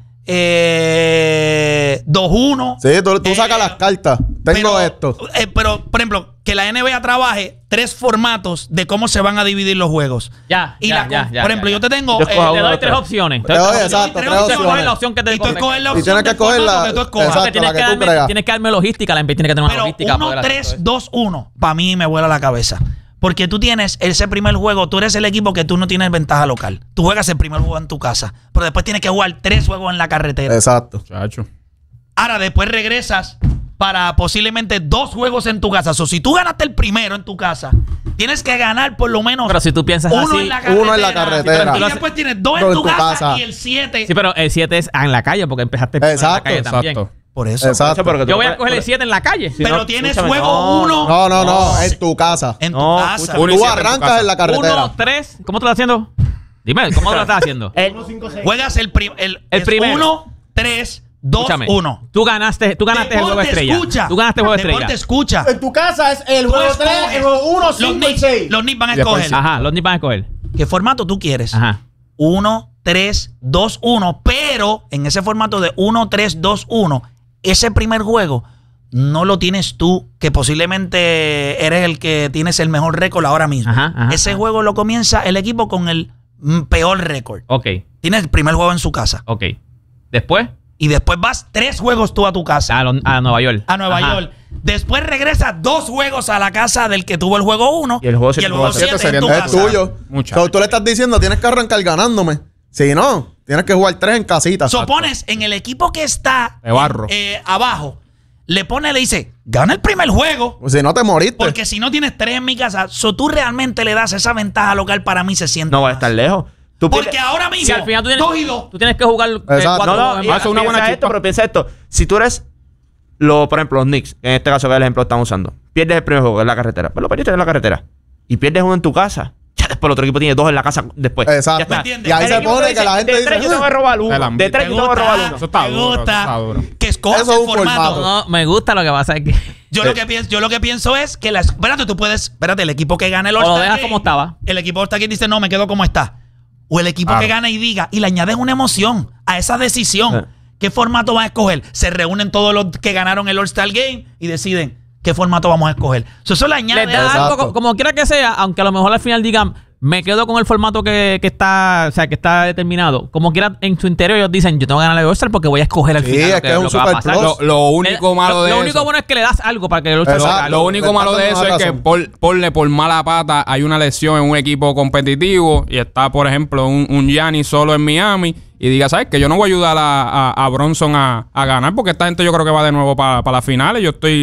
S1: dos uno.
S3: Sí, tú, tú sacas
S1: Eh,
S3: las cartas. Tengo
S1: pero,
S3: esto.
S1: eh, pero, por ejemplo, que la N B A trabaje tres formatos de cómo se van a dividir los juegos.
S4: Ya,
S1: Y
S4: ya,
S1: la,
S4: ya, ya,
S1: por ejemplo,
S4: ya,
S1: yo te tengo...
S5: Yo
S1: eh,
S5: escojo
S4: Te
S5: uno,
S4: doy
S5: dos,
S4: tres
S5: tres.
S4: opciones.
S3: Te doy, exacto,
S1: tres
S3: tres
S1: opciones.
S3: opciones.
S4: La opción que te
S1: y tú escoges la
S3: Y
S1: opción
S3: tienes que
S1: del
S3: coger
S1: formato
S3: la-
S1: que tú escojas.
S3: exacto.
S4: Tienes
S3: la
S4: que,
S3: que tú
S4: darme,
S3: creas.
S4: tienes que darme logística. La N B A tiene que tener una
S1: Pero
S4: logística. para
S1: uno
S4: poder hacer
S1: tres
S4: todo eso.
S1: dos uno para mí me vuela la cabeza. Porque tú tienes ese primer juego, tú eres el equipo que tú no tienes ventaja local. Tú juegas el primer juego en tu casa, pero después tienes que jugar tres juegos en la carretera.
S3: Exacto.
S2: Chacho.
S1: Ahora después regresas para posiblemente dos juegos en tu casa. O si tú ganaste el primero en tu casa, tienes que ganar por lo menos
S4: Pero si tú piensas
S1: uno
S4: así...
S1: en la carretera.
S3: uno en la carretera.
S1: Y después tienes dos
S3: Dos
S1: en tu, casa, y el siete.
S4: Sí, pero el siete es en la calle porque empezaste en la
S3: Exacto,
S4: calle también.
S2: Exacto.
S1: Por eso.
S3: Exacto.
S5: Pero que tú
S4: Yo voy
S5: no
S4: a
S5: puedes-
S4: coger el siete en la calle.
S1: Pero
S5: no,
S1: tienes
S5: escúchame,
S1: juego
S5: no,
S1: uno
S3: No, no, no.
S1: Sí.
S3: En tu casa.
S1: en tu
S5: No,
S1: casa.
S5: escucha,
S2: Uno y
S3: Tú
S2: siete en tu
S3: arrancas
S2: casa.
S3: en la carretera.
S4: Uno, tres... ¿Cómo tú lo estás haciendo? Dime, ¿cómo tú lo estás haciendo?
S5: El-
S1: Juegas el, prim- el,
S4: El
S1: es
S4: primero.
S1: uno, tres, dos,
S4: Escúchame.
S1: uno.
S4: Tú ganaste, tú ganaste el juego de estrella.
S1: Escucha.
S4: Tú ganaste el juego de
S1: Deporte
S4: estrella.
S1: escucha.
S6: En tu casa es el
S1: Tú
S6: juego tres,
S1: escoges.
S6: el juego uno,
S1: Los
S6: cinco y
S1: Knicks-
S6: seis.
S1: Los Knicks van a
S2: Y después
S1: escoger.
S4: Ajá, los Knicks van a escoger.
S1: ¿Qué formato tú quieres?
S4: Ajá.
S1: uno, tres, dos, uno. Pero en ese formato de uno, tres, dos, uno, ese primer juego no lo tienes tú, que posiblemente eres el que tienes el mejor récord ahora mismo.
S4: Ajá, ajá,
S1: ese
S4: ajá.
S1: juego lo comienza el equipo con el mm, peor récord.
S4: Ok,
S1: Tienes el primer juego en su casa.
S4: ok. Después,
S1: Y después vas tres juegos tú a tu casa.
S4: a, lo- a Nueva York.
S1: A Nueva
S4: Ajá.
S1: York. Después regresas dos juegos a la casa del que tuvo el juego uno.
S5: Y el juego siete en tu casa.
S1: siete
S3: Siete
S1: en tu
S3: serían-
S1: casa.
S3: es tuyo.
S2: Muchacho.
S3: So, tú le estás diciendo, tienes que arrancar ganándome. Si no, tienes que jugar tres en casita.
S1: So, pones en el equipo que está
S2: De barro.
S1: eh, abajo, le pone, le dice, gana el primer juego.
S3: Si no te moriste.
S1: Porque si no tienes tres en mi casa, so, tú realmente le das esa ventaja local, para mí se siente
S5: No va a
S1: más.
S5: estar lejos. Tú
S1: Porque
S5: pierdes-
S1: ahora mismo,
S4: Si al final tú tienes,
S1: dos y dos.
S4: tú tienes que jugar eh,
S3: Exacto.
S4: cuatro
S5: No, no,
S4: juegos
S5: y
S4: en
S2: Eso es una
S5: piensa
S2: buena
S5: esto,
S2: chispa.
S5: pero piensa esto. Si tú eres, lo, por ejemplo, los Knicks, en este caso que es el ejemplo que estamos usando, pierdes el primer juego en la carretera, pero lo perdiste en la carretera y pierdes uno en tu casa. Ya después el otro equipo tiene dos en la casa después.
S3: Exacto.
S5: Ya está.
S1: ¿Entiendes?
S3: Y ahí
S5: El
S3: se
S5: equipo
S3: pone
S5: te
S3: que la gente
S5: de
S3: dice,
S5: tres yo te voy a robar
S2: El
S5: uno. De
S2: ambiente.
S5: tres yo te voy a robar uno.
S2: Eso está
S1: me
S2: duro, eso
S1: gusta
S2: está duro.
S1: que escojas
S3: Eso es
S1: el
S3: un
S1: formato.
S3: formato.
S4: No, me gusta, lo que pasa es que...
S1: Yo, lo que pienso, yo lo que pienso es que la, espérate, tú puedes, espérate, el equipo que gane el
S4: O lo
S1: All-Star
S4: dejas
S1: Game,
S4: como estaba.
S1: El equipo All-Star Game dice, no, me quedo como está. O el equipo
S2: Claro.
S1: que gana y diga, y le añades una emoción a esa decisión.
S5: Eh.
S1: ¿Qué formato van a escoger? Se reúnen todos los que ganaron el All-Star Game y deciden qué formato vamos a escoger. So, eso le añade.
S4: Les da
S3: Exacto.
S4: algo, co- como quiera que sea, aunque a lo mejor al final digan, me quedo con el formato que, que está, o sea, que está determinado. Como quiera, en su interior ellos dicen, yo tengo que ganar el All-Star porque voy a escoger al
S3: Sí,
S4: final
S3: es
S4: lo
S3: que es un
S4: lo va a
S3: super
S4: pasar.
S3: plus.
S2: Lo, lo único
S4: Le-
S2: malo
S4: lo,
S2: de
S4: lo
S2: eso.
S4: único bueno es que le das algo para que el All-Star
S3: Exacto.
S4: lo haga.
S2: Lo único
S3: Le
S2: malo
S3: estás
S2: de
S3: dando
S2: eso es que
S3: razón.
S2: por, ponle por mala pata hay una lesión en un equipo competitivo y está, por ejemplo, un, un Giannis solo en Miami y diga, ¿sabes? Que yo no voy a ayudar a, a, a Bronson a, a ganar porque esta gente yo creo que va de nuevo para las finales. Yo estoy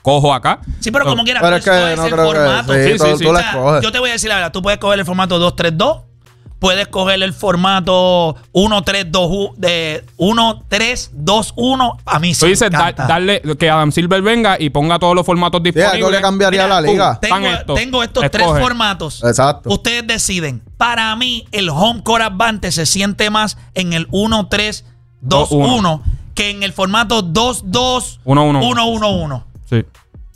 S2: escojo acá.
S1: Sí, pero como quieras,
S3: Pero
S1: tú
S3: es que
S1: escoges
S3: no
S1: el
S3: creo que-
S1: formato.
S3: sí,
S2: Sí,
S3: tú,
S2: sí,
S3: tú
S2: sí.
S3: la
S1: O sea,
S3: escoges.
S1: yo te voy a decir la verdad, tú puedes coger el formato dos tres dos, puedes coger el formato uno tres dos de uno tres dos uno. A mí sí
S2: Tú
S1: me
S2: dices da-
S1: encanta.
S2: darle que Adam Silver venga y ponga todos los formatos
S3: Sí,
S2: disponibles.
S3: algo que cambiaría
S1: Mira,
S3: la liga.
S2: Están
S1: Tengo,
S2: estos.
S1: tengo estos
S2: Escoge.
S1: tres formatos.
S3: Exacto.
S1: Ustedes deciden. Para mí, el home court advantage se siente más en el uno tres dos uno que en el formato dos dos
S2: uno uno
S1: uno uno uno.
S2: Sí.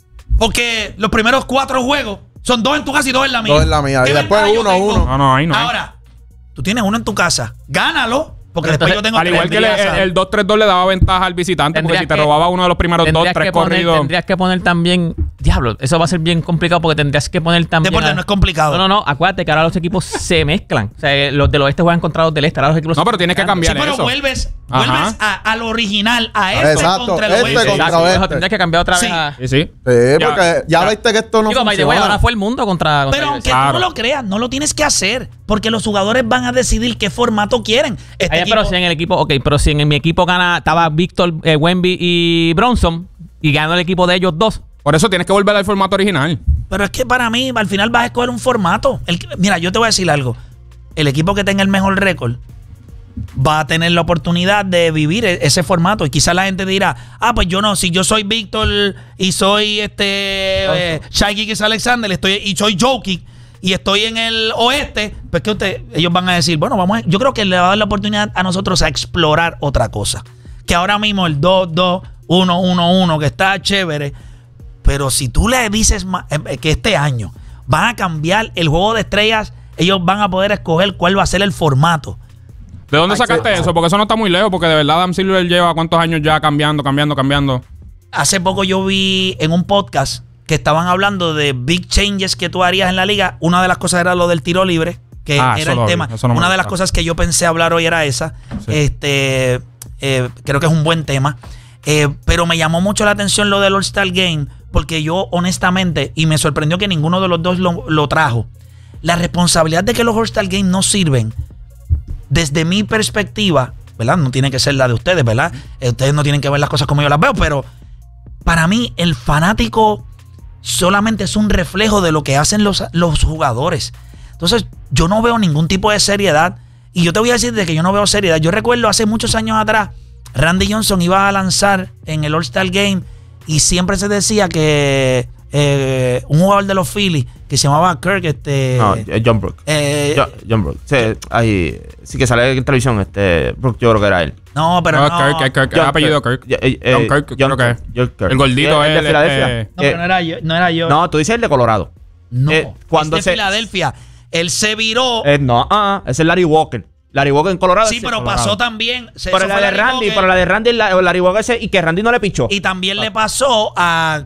S1: Porque los primeros cuatro juegos son dos en tu casa y dos en la mía.
S3: Dos en la mía.
S1: ¿Qué
S3: Y después
S1: ventaja yo
S3: uno,
S1: tengo?
S3: uno.
S2: No, no, ahí no hay.
S1: Ahora, tú tienes uno en tu casa. Gánalo. Porque
S4: Pero
S1: después yo
S4: entonces,
S1: tengo
S2: Al igual
S1: tres
S2: que
S1: en
S2: el,
S1: mi casa.
S2: el, el dos tres dos le daba ventaja al visitante, porque
S4: Tendrías
S2: si te
S4: que-
S2: robaba uno de los primeros dos,
S4: Tendrías
S2: tres
S4: que, poner,
S2: corridos.
S4: tendrías que poner también. Diablo, eso va a ser bien complicado porque tendrías que poner también.
S1: Deporte
S4: a-
S1: no es complicado.
S4: No, no, no. Acuérdate que ahora los equipos se mezclan. O sea, los del oeste juegan contra los del este. Ahora los equipos
S2: No, pero tienes que
S1: Sí,
S2: cambiar
S1: pero
S2: eso.
S1: vuelves,
S2: Ajá.
S1: vuelves a, al original, a este
S3: Exacto,
S1: contra el
S3: este
S1: oeste.
S3: contra
S4: Exacto,
S3: oeste.
S4: eso tendrías que cambiar otra vez
S1: Sí.
S4: a.
S2: Sí, sí.
S3: Sí,
S2: Ya.
S3: porque ya,
S2: Ya.
S3: viste que esto no
S4: Digo, by the way,
S3: funciona.
S4: ahora fue el mundo contra. contra
S1: Pero
S4: U S A.
S1: aunque
S2: Claro.
S1: tú no lo creas, no lo tienes que hacer. Porque los jugadores van a decidir qué formato quieren. Este
S4: Ay, pero
S1: equipo-
S4: si en el equipo, ok, pero si en mi equipo gana, estaba Víctor, eh, Wemby y Bronson, y ganó el equipo de ellos dos.
S2: Por eso tienes que volver al formato original.
S1: Pero es que para mí, al final vas a escoger un formato. El que- mira, yo te voy a decir algo. El equipo que tenga el mejor récord va a tener la oportunidad de vivir e- ese formato. Y quizás la gente dirá, ah, pues yo no, si yo soy Víctor y soy este eh, Shai Gilgeous Alexander estoy, y soy Jokic y estoy en el oeste, pues que usted, ellos van a decir, bueno, vamos a, yo creo que le va a dar la oportunidad a nosotros a explorar otra cosa. Que ahora mismo el dos dos uno uno uno que está chévere, pero si tú le dices ma- eh, que este año van a cambiar el juego de estrellas, ellos van a poder escoger cuál va a ser el formato.
S2: ¿De dónde
S3: Ay,
S2: sacaste
S3: sí.
S2: eso? Porque eso no está muy lejos, porque de verdad Adam Silver lleva cuántos años ya cambiando, cambiando, cambiando.
S1: Hace poco yo vi en un podcast que estaban hablando de big changes que tú harías en la liga. Una de las cosas era lo del tiro libre, que
S2: Ah,
S1: era
S2: eso
S1: el
S2: lo vi,
S1: tema.
S2: eso no me
S1: Una de las
S2: gusta.
S1: cosas que yo pensé hablar hoy era esa.
S2: Sí.
S1: Este, eh, creo que es un buen tema. Eh, pero me llamó mucho la atención lo del All-Star Game, porque yo honestamente, y me sorprendió que ninguno de los dos lo, lo trajo, la responsabilidad de que los All-Star Game no sirven, desde mi perspectiva, ¿verdad? No tiene que ser la de ustedes, ¿verdad? Eh, Ustedes no tienen que ver las cosas como yo las veo, pero para mí el fanático solamente es un reflejo de lo que hacen los, los jugadores. Entonces, yo no veo ningún tipo de seriedad. Y yo te voy a decir de que yo no veo seriedad. Yo recuerdo hace muchos años atrás, Randy Johnson iba a lanzar en el All-Star Game y siempre se decía que eh, un jugador de los Phillies que se llamaba Kirk, este...
S5: No, eh, John Brook.
S1: eh,
S5: John, John Brook. Sí, ahí, sí que sale en televisión. Este Brook, yo creo que era él.
S1: no, pero
S2: No,
S1: no.
S2: Kirk, Kirk, Kirk,
S5: John
S2: el apellido
S5: Kirk.
S2: Kirk.
S5: Eh, eh,
S2: John Kirk,
S5: John
S2: creo que es.
S5: Kirk, John Kirk.
S2: El gordito
S5: Eh,
S2: es
S5: de Filadelfia.
S2: eh,
S1: No, pero
S5: Eh,
S1: no era yo. No, era yo.
S5: No, tú dices el de Colorado.
S1: No,
S5: eh, cuando
S1: es de
S5: se-
S1: Filadelfia. Él se viró.
S5: Eh, no, ah, ese es Larry Walker. Larry Walker en Colorado.
S1: sí,
S5: ese-
S1: pero
S5: Colorado.
S1: pasó también. se-
S5: Pero
S1: eso
S5: la
S1: fue
S5: de
S1: Larry
S5: Randy,
S1: Walker,
S5: pero la de Randy, la, Larry Walker ese, y que Randy no le pichó.
S1: Y también le pasó a,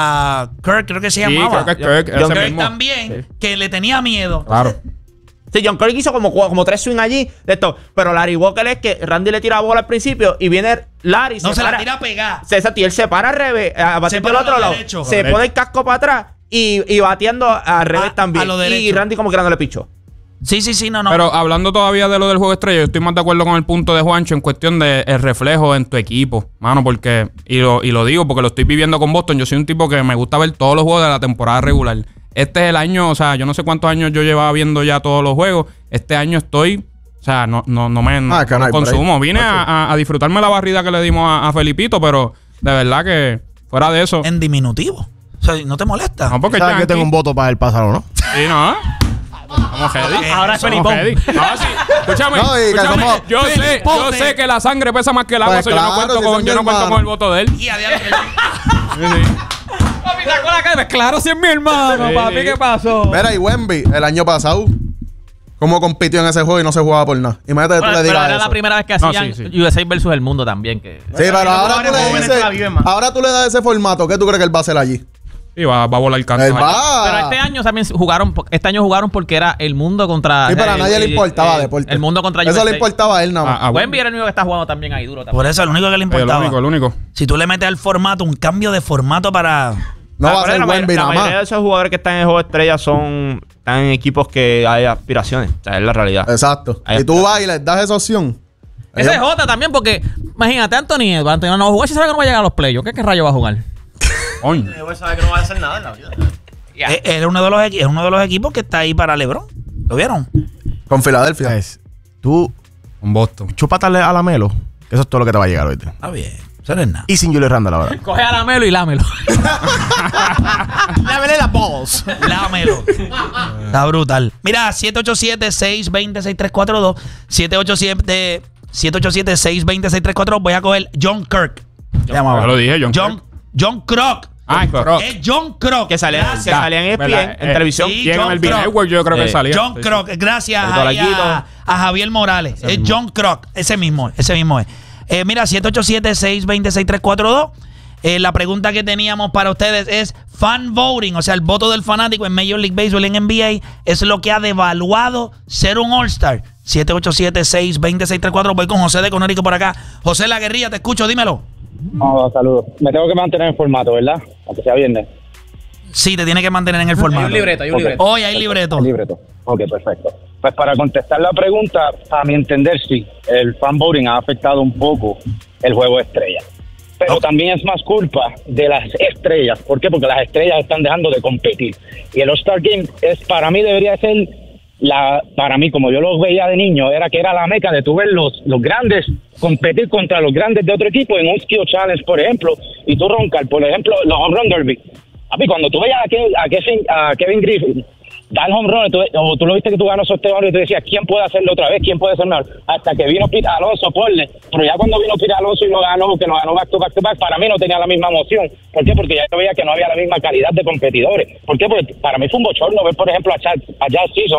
S1: a Kirk, creo que se
S2: Sí,
S1: llamaba.
S2: creo que es Kirk,
S5: John
S2: ese
S1: Kirk
S2: mismo.
S1: también, que le tenía miedo.
S2: Claro.
S5: Sí, John Kirk hizo como, como tres swing allí de esto. Pero Larry Walker es que Randy le tira la bola al principio y viene Larry.
S1: No se
S5: para,
S1: la tira pegada.
S5: Se, se, él se para al revés, a batir
S1: para
S5: del otro
S1: lo
S5: lado.
S1: derecho.
S5: Se
S2: Derecho.
S5: pone el casco para atrás y, y batiendo al revés
S1: A-
S5: también.
S1: a lo
S5: y
S1: derecho.
S5: Randy como que no le pichó.
S1: Sí, sí, sí, no, no.
S2: Pero hablando todavía de lo del juego estrella, yo estoy más de acuerdo con el punto de Juancho en cuestión de el reflejo en tu equipo, mano, porque, y lo, y lo digo porque lo estoy viviendo con Boston, yo soy un tipo que me gusta ver todos los juegos de la temporada regular. Este es el año, o sea, yo no sé cuántos años yo llevaba viendo ya todos los juegos, este año estoy, o sea, no, no, no me no,
S3: Ah, que no hay
S2: consumo.
S3: break.
S2: Vine a, a- a disfrutarme la barrida que le dimos a, a Felipito, pero de verdad que fuera de eso,
S1: en diminutivo. O sea, ¿no te molesta?
S2: no porque
S6: ¿Sabes que yo tengo un voto para el pasado, no?
S2: Sí, no. Vamos heavy.
S4: Ahora es
S2: Somos
S4: Felipón.
S2: heavy. No, sí. Escúchame,
S3: No, y que
S2: escúchame.
S3: somos-
S2: Yo sé, yo
S1: Felipote.
S2: sé que la sangre pesa más que el agua,
S3: Pues
S2: so yo no
S3: claro,
S2: cuento,
S3: si
S2: con,
S3: son
S2: yo
S3: mi
S2: no cuento
S3: hermano.
S2: con el voto de él.
S1: Y a diario que yo-
S2: Sí, sí.
S4: Papi, sacó la cara. Claro, si es mi hermano,
S2: Sí.
S4: papi, ¿qué pasó?
S3: Mira, y Wemby, el año pasado, ¿cómo compitió en ese juego y no se jugaba por nada? Imagínate que tú
S4: Bueno,
S3: le
S4: pero
S3: digas
S4: era
S3: eso.
S4: la primera vez que
S2: No,
S4: hacían
S2: sí, sí.
S4: U S A versus el mundo también. Que...
S3: Sí, pero ahora tú,
S6: jugadores
S3: le
S6: jóvenes
S3: dices,
S6: que la viven más.
S3: ahora tú le das ese formato. ¿Qué tú crees que él va a hacer allí?
S2: Y va, va a volar el canto.
S3: Él
S2: allá.
S3: va.
S4: Pero este año también jugaron, este año jugaron porque era el mundo contra.
S3: Sí, pero a
S4: el-
S3: nadie le
S4: el-
S3: importaba
S4: el-
S3: deporte.
S4: El mundo contra
S3: Eso
S4: U S A.
S3: le importaba a él nada más.
S2: Ah, ah,
S4: Wemby era el único que está jugando también ahí duro. También.
S1: Por eso, lo único que le
S2: el
S1: importaba.
S2: único, el único.
S1: Si tú le metes al formato, un cambio de formato para...
S3: no
S5: Ah,
S3: va a
S5: pero
S3: ser
S5: la may-
S3: Wemby
S5: la
S3: nada
S5: mayoría de
S3: más.
S5: esos jugadores que están en el juego de estrella son están en equipos que hay aspiraciones. O sea, es la realidad.
S3: Exacto.
S5: Ahí
S3: Y tú
S5: está.
S3: vas y les das esa opción.
S4: Ese es
S3: Ellos-
S4: Jota también, porque imagínate, Anthony Edwards, Anthony no va a jugar si sabe que no va a llegar a los playoffs. ¿Qué, qué rayo va a jugar?
S2: Coño.
S6: Él sabe que no va a hacer nada en la vida.
S4: Ya.
S1: Es, es uno de los, equi- es uno de los equipos que está ahí para LeBron. ¿Lo vieron?
S3: Con Filadelfia.
S6: Es, tú
S2: Con Boston.
S6: chúpatale a la Melo, que eso es todo lo que te va a llegar ahorita.
S1: Está bien. Eso no es nada.
S6: Y sin Julius Randle, la verdad.
S4: Coge a Lamelo y lámelo.
S6: Lámele las balls.
S1: Lámelo. Está brutal. Mira, siete ocho siete, seis dos cero, seis tres cuatro dos. siete ocho siete, seis dos cero, seis tres cuatro dos. Voy a coger John Kirk. Se llamaba.
S2: Ya lo dije, John
S1: John, John Kroc.
S2: Ah, Croc.
S1: Es John Kroc.
S5: Que salía, que
S1: Gracias.
S5: salía en E S P N,
S2: ¿Verdad?
S5: en
S2: Eh,
S5: televisión.
S1: sí.
S2: Y en
S1: John
S2: el B
S1: Kroc.
S2: Network yo creo que
S5: Eh,
S2: salía.
S1: John
S2: Sí,
S1: Kroc. Gracias
S5: El
S1: ahí
S5: Doraquito.
S1: a, a Javier Morales. Es John Kroc. Ese mismo, ese mismo es. Eh, mira, siete ocho siete, seis dos cero, seis tres cuatro dos. Eh, la pregunta que teníamos para ustedes es fan voting, o sea, el voto del fanático en Major League Baseball, en N B A, es lo que ha devaluado ser un All-Star. siete ocho siete, seis dos cero, seis tres cuatro. Voy con José de Conérico por acá. José La Guerrilla, te escucho, dímelo.
S7: Oh, saludos. Me tengo que mantener en formato, ¿verdad? Aunque sea viernes.
S1: Sí, te tiene que mantener en el formato.
S4: Hay un libreto, hay un
S7: Ok.
S4: libreto.
S1: Hoy hay libreto.
S7: El libreto. Ok, perfecto. Pues para contestar la pregunta, a mi entender, sí, el fan voting ha afectado un poco el juego de estrellas. Pero
S1: Ok.
S7: también es más culpa de las estrellas. ¿Por qué? Porque las estrellas están dejando de competir. Y el All-Star Game es, para mí debería ser, la para mí, como yo lo veía de niño, era que era la meca de tu ver los, los grandes competir contra los grandes de otro equipo en un Skill Challenge, por ejemplo, y tú roncar, por ejemplo, los Home Run Derby. A mí, cuando tú veías a Kevin, a Kevin, a Kevin Griffin dar home run, tú, o tú lo viste que tú ganas sorteo y tú decías, ¿quién puede hacerlo otra vez? ¿Quién puede ser mejor? Hasta que vino Pete Alonso, porle. Pero ya cuando vino Pete Alonso y lo ganó, que lo ganó back to back to back, para mí no tenía la misma emoción. ¿Por qué? Porque ya yo veía que no había la misma calidad de competidores. ¿Por qué? Porque para mí fue un bochorno ver, por ejemplo, a Chad, a Jazz Season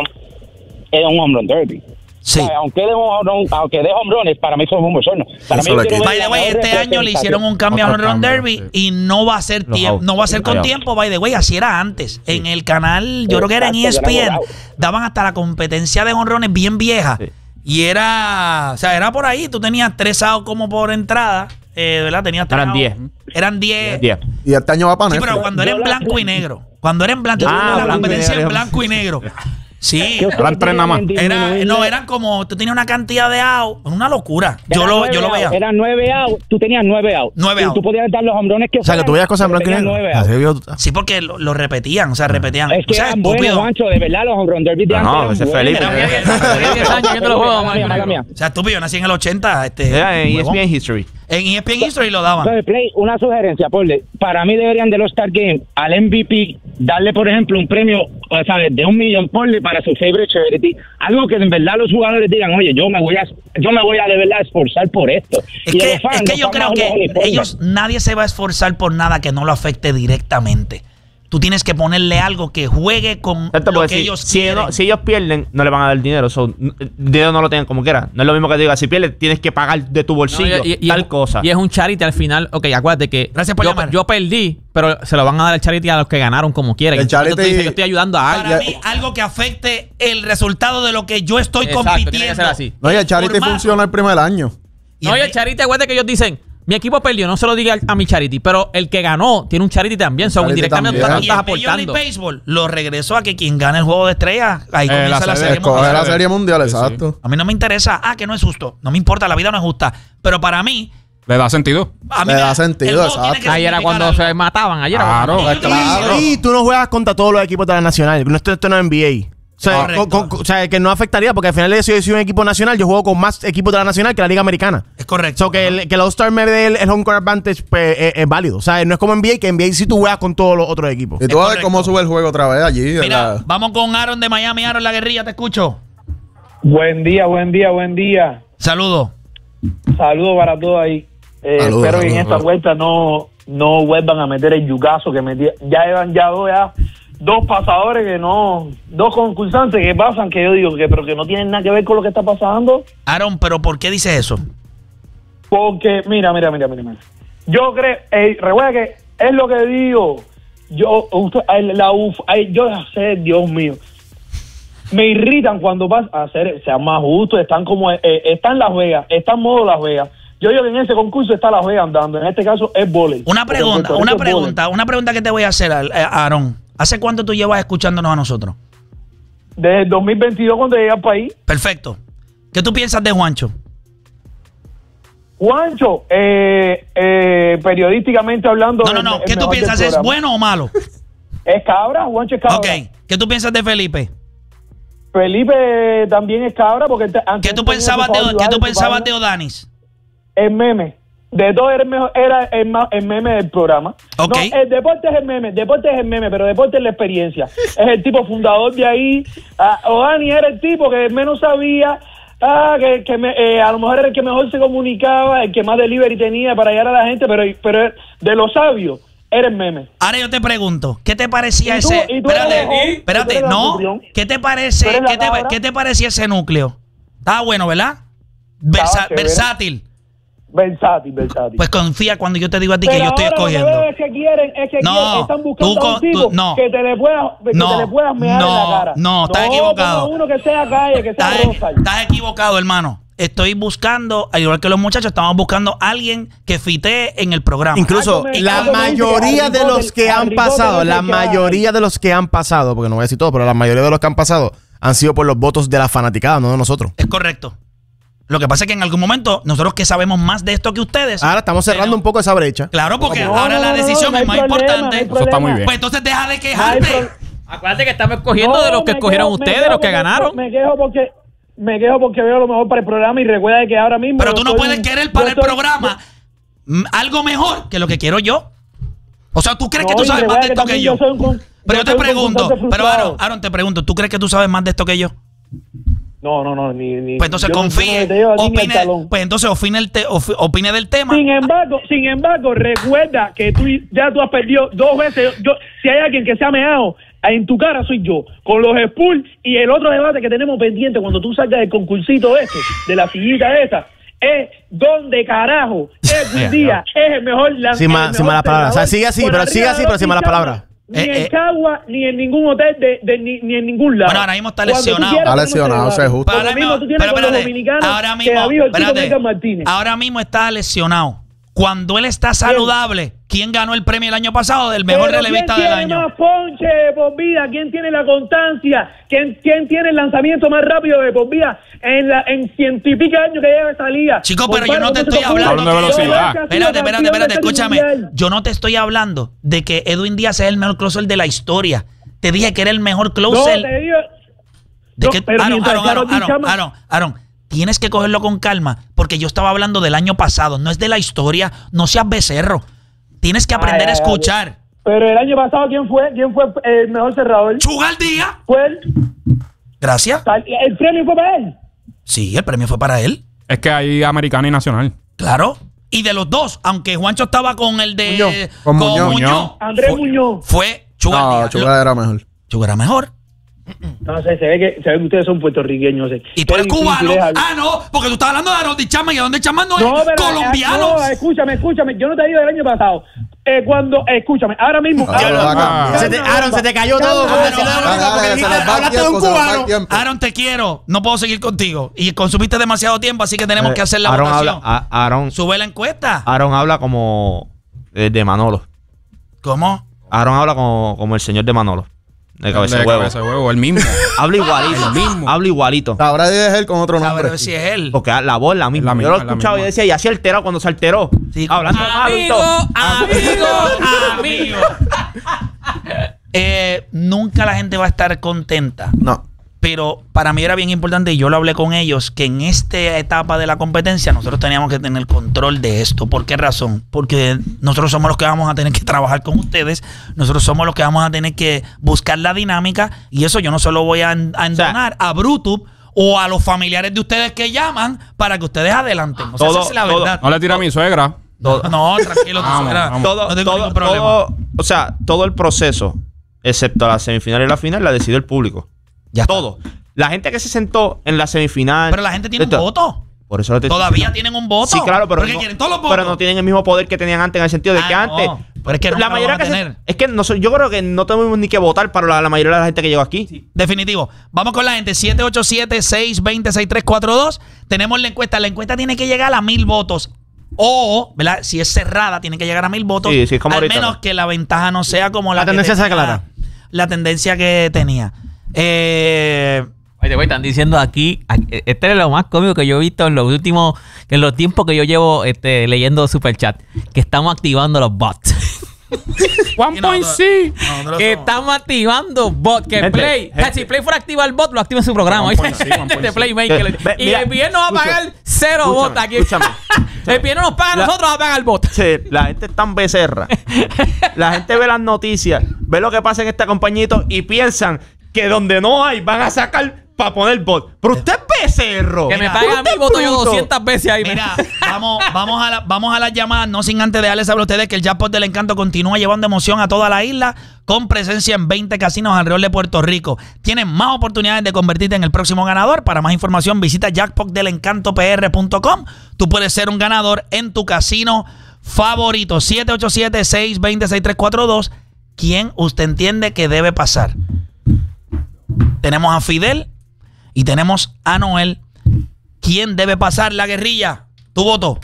S7: en un home run derby.
S1: Sí.
S7: O sea, aunque de home run, aunque de home runs, para mí fue un bochorno. Para
S3: Eso
S7: mí,
S3: le
S7: yo quiero
S3: quita.
S7: ver
S1: By the
S7: la
S1: way,
S7: mejor
S1: este año le hicieron un cambio a
S2: Otro
S1: Home Run
S2: cambio,
S1: Derby
S2: sí.
S1: y no va a ser
S5: Los
S1: tiempo,
S5: outs.
S1: no va a ser con
S5: Los outs.
S1: tiempo, by the way, así era antes. En el canal, yo creo que era en E S P N,
S7: Exacto, era
S1: daban hasta la competencia de jonrones bien vieja.
S5: Sí.
S1: Y era, o sea, era por ahí, tú tenías tres outs como por entrada, eh, ¿verdad? Tenías tres
S5: Eran
S1: outs.
S5: diez.
S1: Eran diez.
S5: diez.
S3: Y este año va para
S1: Sí,
S3: Netflix.
S1: pero cuando era en blanco y negro. Cuando era en blanco,
S5: Ah,
S1: la
S5: blanco y
S1: competencia en
S5: negro.
S1: blanco y negro. Sí.
S2: Eran tres nada más.
S1: Era, no, eran como, tú tenías una cantidad de outs, una locura. Yo
S7: Eran
S1: lo,
S7: nueve
S1: yo lo veía.
S7: outs, Eran nueve outs, tú tenías nueve outs.
S1: Nueve
S7: y
S1: outs.
S7: tú podías dar los hombrones que
S6: O sea, que tú veías cosas en blanco y
S7: tenías
S6: negro.
S7: nueve
S6: Así
S7: outs.
S6: vio tú-
S1: Sí, porque lo, lo repetían, o sea, repetían.
S7: Es que
S1: o sea,
S7: eran buenos,
S1: estúpido.
S7: Juancho, de verdad, los home run derby de
S5: No,
S7: antes
S5: no,
S7: eran
S5: ese es
S7: buenos.
S5: Felipe.
S4: Tenía diez años, yo te lo juego,
S7: Mala mía, mala mía.
S1: O sea, estúpido, yo nací en el ochenta. Este,
S5: Era en E S
S1: huevón.
S5: P N History.
S1: En E S P N History lo daban.
S7: Entonces, Play, una sugerencia, Porle. Para mí deberían del All-Star Game al M V P darle, por ejemplo, un premio, o ¿sabes? De un millón Porle para su favorite charity. Algo que en verdad los jugadores digan, oye, yo me voy a, yo me voy a de verdad esforzar por esto.
S1: Es
S7: Y de
S1: que,
S7: los fans,
S1: es que
S7: los
S1: yo
S7: fans
S1: creo
S7: bajo los
S1: que
S7: uniformes.
S1: ellos, nadie se va a esforzar por nada que no lo afecte directamente. Tú tienes que ponerle algo que juegue con
S5: Exacto,
S1: lo
S5: porque
S1: que
S5: si,
S1: ellos
S5: si,
S1: quieren.
S5: no- si ellos pierden, no le van a dar dinero. So, n- el dinero no lo tengan como quiera. No es lo mismo que te diga, si pierdes, tienes que pagar de tu bolsillo
S4: No, y- y- y
S5: tal
S4: es-
S5: cosa.
S4: Y es un charity al final. Ok, acuérdate que
S1: Gracias por
S4: yo,
S1: llamar.
S4: yo perdí, pero se lo van a dar el charity a los que ganaron como quieran.
S3: El
S4: Entonces, tú
S3: charity-
S4: dices, yo estoy ayudando a
S1: Para
S4: alguien.
S1: mí, algo que afecte el resultado de lo que yo estoy
S4: Exacto,
S1: compitiendo.
S4: tiene que ser así.
S3: No, y el charity
S1: Por más-
S3: funciona el primer año.
S1: Y
S4: No, y
S1: el-
S4: el charity, acuérdate que ellos dicen, mi equipo perdió, no se lo diga al- a mi charity, pero el que ganó tiene un charity también. So,
S3: Charity
S4: indirectamente
S3: también.
S4: tú
S1: y
S4: estás
S1: en Major
S4: aportando.
S1: League Baseball lo regreso a que quien gane el juego de estrellas, ahí
S2: Eh,
S1: comienza
S2: la
S1: la
S2: serie,
S1: serie
S3: Escoge
S1: mundial.
S3: la serie mundial,
S2: Sí, sí.
S3: exacto.
S1: A mí no me interesa, ah, que no es justo. No me importa, la vida no es justa. Pero para mí,
S2: Le da sentido.
S1: a mí
S3: Le
S1: me
S3: da sentido,
S1: el juego tiene
S3: exacto.
S1: que
S4: Ayer era
S1: significar
S4: cuando
S1: algo.
S4: se mataban. Ayer era
S2: Claro,
S4: cuando-
S1: Yo te voy a decir-
S3: claro.
S6: Y tú no juegas contra todos los equipos de la nacional. No, esto, esto no es N B A. O sea,
S1: Correcto.
S6: con- con- o sea, que no afectaría porque al final de eso yo soy un equipo nacional. Yo juego con más equipos de la nacional que la Liga Americana.
S1: Es correcto.
S6: So, que el, que el All-Star me dé el, el home court advantage pues, es, es válido. O sea, no es como N B A, que N B A sí tú juegas con todos los otros equipos.
S3: Y tú vas a ver
S1: correcto.
S3: cómo sube el juego otra vez allí. en
S1: Mira,
S3: la-
S1: vamos con Aaron de Miami. Aaron, la guerrilla, te escucho.
S8: Buen día, buen día, buen día.
S1: Saludos.
S8: Saludos para todos ahí. Eh,
S3: Saludos,
S8: espero que en
S3: saludos,
S8: esta
S3: saludos.
S8: vuelta no, no vuelvan a meter el yugazo que metí. Ya eran ya dos, ya dos pasadores que no, dos concursantes que pasan que yo digo que pero que no tienen nada que ver con lo que está pasando.
S1: Aaron, pero ¿por qué dices eso?
S8: Porque, mira, mira, mira, mira. mira. Yo creo, eh, recuerda que es lo que digo. Yo, usted, el- la U F, ay, yo sé, Dios mío. Me irritan cuando vas a hacer, sean más justos, están como, eh, están Las Vegas, están modo Las Vegas. Yo digo que en ese concurso está Las Vegas andando, en este caso es vóley.
S1: Una
S8: Porque
S1: pregunta,
S8: Puerto Rico
S1: una
S8: es vóley.
S1: pregunta, una pregunta que te voy a hacer, eh, Aaron. ¿Hace cuánto tú llevas escuchándonos a nosotros?
S8: Desde el dos mil veintidós cuando llegué al país,
S1: Perfecto. ¿Qué tú piensas de Juancho?
S8: Juancho, eh, eh, periodísticamente hablando...
S1: No, no, no.
S8: el- el
S1: ¿Qué tú
S8: mejor del
S1: piensas? ¿Es
S8: programa.
S1: bueno o malo?
S8: Es cabra, Juancho es cabra.
S1: Ok. ¿Qué tú piensas de Felipe?
S8: Felipe también es cabra porque... te- antes
S1: ¿Qué tú
S8: tenía
S1: pensabas
S8: su
S1: de,
S8: Pablo
S1: ¿qué tú
S8: Ibarra, su
S1: pensabas
S8: vaina.
S1: de Odanis?
S8: El meme. De todo era el, mejor, era el, ma- el meme del programa.
S1: Ok.
S8: No, el deporte es el meme, deporte es el meme, pero deporte es la experiencia. Es el tipo fundador de ahí. Ah, Odani era el tipo que menos sabía, ah, que, que me- eh, a lo mejor era el que mejor se comunicaba, el que más delivery tenía para llegar a la gente, pero, pero de los sabios era el meme.
S1: Ahora yo te pregunto, ¿qué te parecía
S8: ¿Y tú-
S1: ese?
S8: y tú eres
S1: Espérate,
S8: el mejor?
S1: espérate,
S8: ¿Tú eres la
S1: no.
S8: anfitrión?
S1: ¿Qué te
S8: ¿Tú
S1: parece?
S8: eres la
S1: ¿Qué te,
S8: cabra?
S1: ¿Qué te parecía ese núcleo? Estaba bueno, ¿verdad? Versa-
S8: chévere.
S1: versátil.
S8: Versátil, versátil.
S1: Pues confía cuando yo te digo a ti que
S8: Pero
S1: yo estoy
S8: ahora lo que
S1: escogiendo.
S8: veo es que quieren, es que
S1: No,
S8: quieren, están buscando
S1: tú
S8: a un
S1: con-
S8: tipo
S1: tú- no.
S8: que te le puedas, que
S1: No,
S8: te le puedas mear
S1: no,
S8: en la cara.
S1: no, estás equivocado.
S8: ponga uno que sea calle, que sea
S1: Estás,
S8: rosa.
S1: estás equivocado, hermano. Estoy buscando, al igual que los muchachos, estamos buscando a alguien que fitee en el programa.
S6: Incluso
S8: Algo me-
S6: la
S8: algo me dice que
S6: mayoría
S8: Harry
S6: de los
S8: Potter-
S6: que han
S8: Harry Potter
S6: pasado,
S8: es
S6: la
S8: el que va-
S6: mayoría de los que han pasado, porque no voy a decir todo, pero la mayoría de los que han pasado han sido por los votos de la fanaticada, no de nosotros.
S1: Es correcto. Lo que pasa es que en algún momento, nosotros que sabemos más de esto que ustedes.
S6: Ahora estamos cerrando
S1: tenemos-
S6: un poco esa brecha.
S1: Claro, porque
S8: No,
S1: ahora
S8: no,
S1: la
S8: no,
S1: decisión
S8: no
S1: es
S8: hay
S1: más
S8: problema,
S1: importante.
S8: no hay
S2: Eso está muy bien.
S1: Pues entonces deja de
S8: No hay
S1: quejarte.
S8: pro-
S4: Acuérdate que estamos escogiendo
S8: No,
S4: de los que
S8: me
S4: escogieron
S8: quejo- me
S4: ustedes,
S8: quejo
S4: los que
S8: porque-
S4: ganaron.
S8: Me quejo porque me quejo porque veo lo mejor para el programa y recuerda que ahora mismo
S1: Pero
S8: yo
S1: tú no
S8: soy
S1: puedes
S8: un-
S1: querer
S8: yo
S1: para el
S8: soy-
S1: programa mm, algo mejor que lo que quiero yo. O sea, ¿tú crees que
S8: No,
S1: tú
S8: y
S1: sabes más
S8: recuerda
S1: de esto que
S8: también
S1: yo?
S8: soy un con-
S1: Pero yo te
S8: soy un
S1: pregunto,
S8: concursante
S1: pero
S8: frustrado.
S1: Aaron, Aaron, te pregunto, ¿tú crees que tú sabes más de esto que yo?
S8: No, no, no, ni, ni
S1: Pues entonces
S8: yo no- yo
S1: confíe,
S8: no te llevo a ti ni el
S1: opine,
S8: talón.
S1: pues entonces opine, el te- ofi- opine del tema.
S8: Sin embargo, sin embargo, recuerda que tú ya tú has perdido dos veces. Yo, si hay alguien que se ha meado en tu cara, soy yo. Con los Spurs y el otro debate que tenemos pendiente cuando tú salgas del concursito este, de la sillita esta, es donde carajo Edwin Díaz es el mejor lanzador.
S6: Sin ma- sin malas palabras. O sea, sigue así, pero sigue así, pero sin malas palabras.
S8: Ni
S1: Eh,
S8: en
S1: eh.
S8: Cagua, ni en ningún hotel, de, de- ni, ni en ningún lado.
S1: Bueno, ahora mismo está
S8: Cuando tú
S1: lesionado.
S8: quieras,
S3: Está
S8: tenemos
S3: lesionado,
S8: ese
S3: eso es
S8: debate.
S3: justo.
S8: Por lo mismo tú tienes
S1: pero
S8: con los
S1: espérate,
S8: dominicanos
S1: ahora
S8: que
S1: mismo,
S8: David Ortiz con
S1: espérate,
S8: Edgar Martínez.
S1: ahora mismo está lesionado. Cuando él está saludable, ¿quién ganó el premio el año pasado del mejor
S8: Pero
S1: relevista
S8: ¿quién
S1: del
S8: tiene
S1: año?
S8: más ponche de por vida? ¿Quién tiene la constancia? ¿Quién, quién tiene el lanzamiento más rápido de por vida? En la en ciento y pico años que lleva esa liga.
S1: Chico, pero
S8: Compadre,
S1: yo no te
S8: ¿cómo
S1: estoy
S8: te ocurre?
S1: hablando
S2: Hablando de
S1: que-
S2: velocidad.
S8: Yo,
S1: Espérate, espérate,
S8: campeón
S1: espérate,
S8: de
S1: escúchame.
S8: mundial.
S1: Yo no te estoy hablando de que Edwin Díaz es el mejor closer de la historia. Te dije que era el mejor
S8: No,
S1: closer.
S8: te digo...
S1: de
S8: no,
S1: que,
S8: pero
S1: Aaron,
S8: mientras
S1: Aaron,
S8: Karol
S1: Aaron,
S8: G. Chapman-
S1: Aaron, Aaron, tienes que cogerlo con calma, porque yo estaba hablando del año pasado, no es de la historia. No seas becerro. Tienes que aprender
S8: Ay,
S1: a
S8: ay,
S1: escuchar.
S8: Pero el año pasado, ¿quién fue? ¿Quién fue el mejor cerrador?
S1: Chugal Díaz.
S8: Fue él.
S1: Gracias.
S8: El premio fue para él.
S1: Sí, el premio fue para él.
S2: Es que hay americana y nacional.
S1: Claro. Y de los dos, aunque Juancho estaba con el de
S3: Muñoz. Con Muñoz.
S2: Muñoz.
S8: Andrés
S1: fue,
S8: Muñoz.
S1: Fue Chugal
S3: No,
S1: Díaz.
S3: Chugal era mejor.
S1: Chugal era mejor.
S8: No sé, se ve que, se ve que ustedes son puertorriqueños. sé.
S1: Y tú
S8: Qué
S1: eres
S8: difícil
S1: cubano.
S8: es hablar.
S1: Ah, no, porque tú estás hablando de Aaron Chapman y Aaron Chapman no es
S8: No, pero,
S1: colombiano.
S8: No, escúchame, escúchame. Yo no te digo del año pasado. Eh, cuando, escúchame, ahora mismo.
S3: Ah,
S8: Aaron-
S3: va a cambiar.
S6: Se te- Aaron, se te cayó todo con
S1: Aaron,
S6: decirle
S1: Aaron,
S6: lo mismo,
S3: Dale,
S6: porque
S3: dale,
S6: dijiste,
S3: se nos va el
S6: hablaste de un
S3: tiempo, se nos va el
S6: cubano.
S3: tiempo.
S1: Aaron, te quiero. No puedo seguir contigo. Y consumiste demasiado tiempo, así que tenemos que hacer la
S5: Aaron
S1: votación.
S5: habla, a- Aaron,
S1: Sube la encuesta.
S5: Aaron habla como eh, de Manolo.
S1: ¿Cómo?
S5: Aaron habla como, como el señor de Manolo. De cabeza de
S2: De
S5: huevo.
S2: cabeza de huevo, el mismo.
S5: Habla igualito.
S2: El mismo.
S5: Habla igualito.
S3: Ahora es él con otro
S1: A
S3: nombre.
S1: ver si es él.
S5: Porque la voz es la misma.
S2: La
S5: Yo lo
S2: misma, la
S5: escuchaba y
S2: misma.
S5: decía, y así alterado cuando se alteró.
S1: Sí.
S5: Hablando malo y
S4: Amigo,
S5: todo.
S4: amigo, amigo.
S1: Eh, nunca la gente va a estar contenta.
S3: No.
S1: Pero para mí era bien importante, y yo lo hablé con ellos, que en esta etapa de la competencia nosotros teníamos que tener control de esto. ¿Por qué razón? Porque nosotros somos los que vamos a tener que trabajar con ustedes, nosotros somos los que vamos a tener que buscar la dinámica, y eso yo no se lo voy a, en- a entonar a Brutus o a los familiares de ustedes que llaman para que ustedes adelanten. O sea,
S5: Todo-
S1: esa es la
S5: todo-
S1: verdad.
S2: No le tira a mi suegra.
S5: Todo-
S1: No, tranquilo, tu
S2: Vamos,
S1: suegra.
S2: vamos.
S5: todo,
S1: no tengo
S5: todo,
S1: ningún problema.
S5: todo- o sea, todo el proceso, excepto la semifinal y la final, la decidió el público.
S1: Ya está.
S5: Todo. La gente que se sentó en la semifinal.
S1: Pero la gente tiene un
S5: Esto-
S1: voto.
S5: Por eso lo te estoy
S1: Todavía
S5: diciendo.
S1: tienen un voto.
S5: Sí, claro, pero
S1: Porque
S5: no,
S1: quieren todos los votos.
S5: pero no tienen el mismo poder que tenían antes, en el sentido de
S1: Ah,
S5: que
S1: no.
S5: antes.
S1: Pero es que nunca
S5: la
S1: lo
S5: mayoría
S1: van a
S5: que se-
S1: tener.
S5: es que no soy- yo creo que no tenemos ni que votar para la, la mayoría de la gente que llegó aquí.
S1: Definitivo. Vamos con la gente. siete ocho siete, seis dos cero, seis tres cuatro dos. Tenemos la encuesta. La encuesta tiene que llegar a mil votos. O, ¿verdad? Si es cerrada, tiene que llegar a mil votos.
S5: Sí, sí, es como
S1: al
S5: ahorita,
S1: menos
S5: ¿no?
S1: que la ventaja no sea como la,
S6: La
S1: que
S6: tendencia sea
S1: tenía-
S6: clara.
S1: La tendencia que tenía. Eh,
S4: Oye, güey, están diciendo aquí, aquí- este es lo más cómico que yo he visto en los últimos, en los tiempos que yo llevo este, leyendo Superchat, que estamos activando los bots.
S2: One point six.
S1: Nosotros
S4: que
S1: somos-
S4: estamos activando bots. Que
S5: Gente,
S4: Play,
S5: gente.
S4: o sea, si Play fuera a activar el bot, lo activa en su programa.
S2: One point six, one point
S4: de
S2: six.
S4: Playmaker.
S5: Ve-
S4: y
S5: mira,
S4: el viernes va a pagar
S5: escúchame,
S4: cero
S5: escúchame,
S4: bots aquí.
S5: escúchame,
S4: El viernes nos paga a
S5: La-
S4: nosotros, va a pagar el bot.
S5: Sí, la gente es tan becerra. La gente ve las noticias, ve lo que pasa en esta compañito y piensan que donde no hay van a sacar para poner bot. Pero usted es becerro.
S4: Que me
S1: Mira,
S4: pague a mí,
S5: usted
S4: voto yo
S5: bruto.
S4: doscientas veces ahí.
S1: Mira, vamos, vamos, a la, vamos a las llamadas, no sin antes dejarles saber a ustedes que el Jackpot del Encanto continúa llevando emoción a toda la isla con presencia en veinte casinos alrededor de Puerto Rico. Tienen más oportunidades de convertirte en el próximo ganador. Para más información visita jackpot del encanto p r punto com. Tú puedes ser un ganador en tu casino favorito. siete ocho siete, seis dos cero, seis tres cuatro dos. ¿Quién usted entiende que debe pasar? Tenemos a Fidel y tenemos a Noel. ¿Quién debe pasar? La guerrilla, tu voto.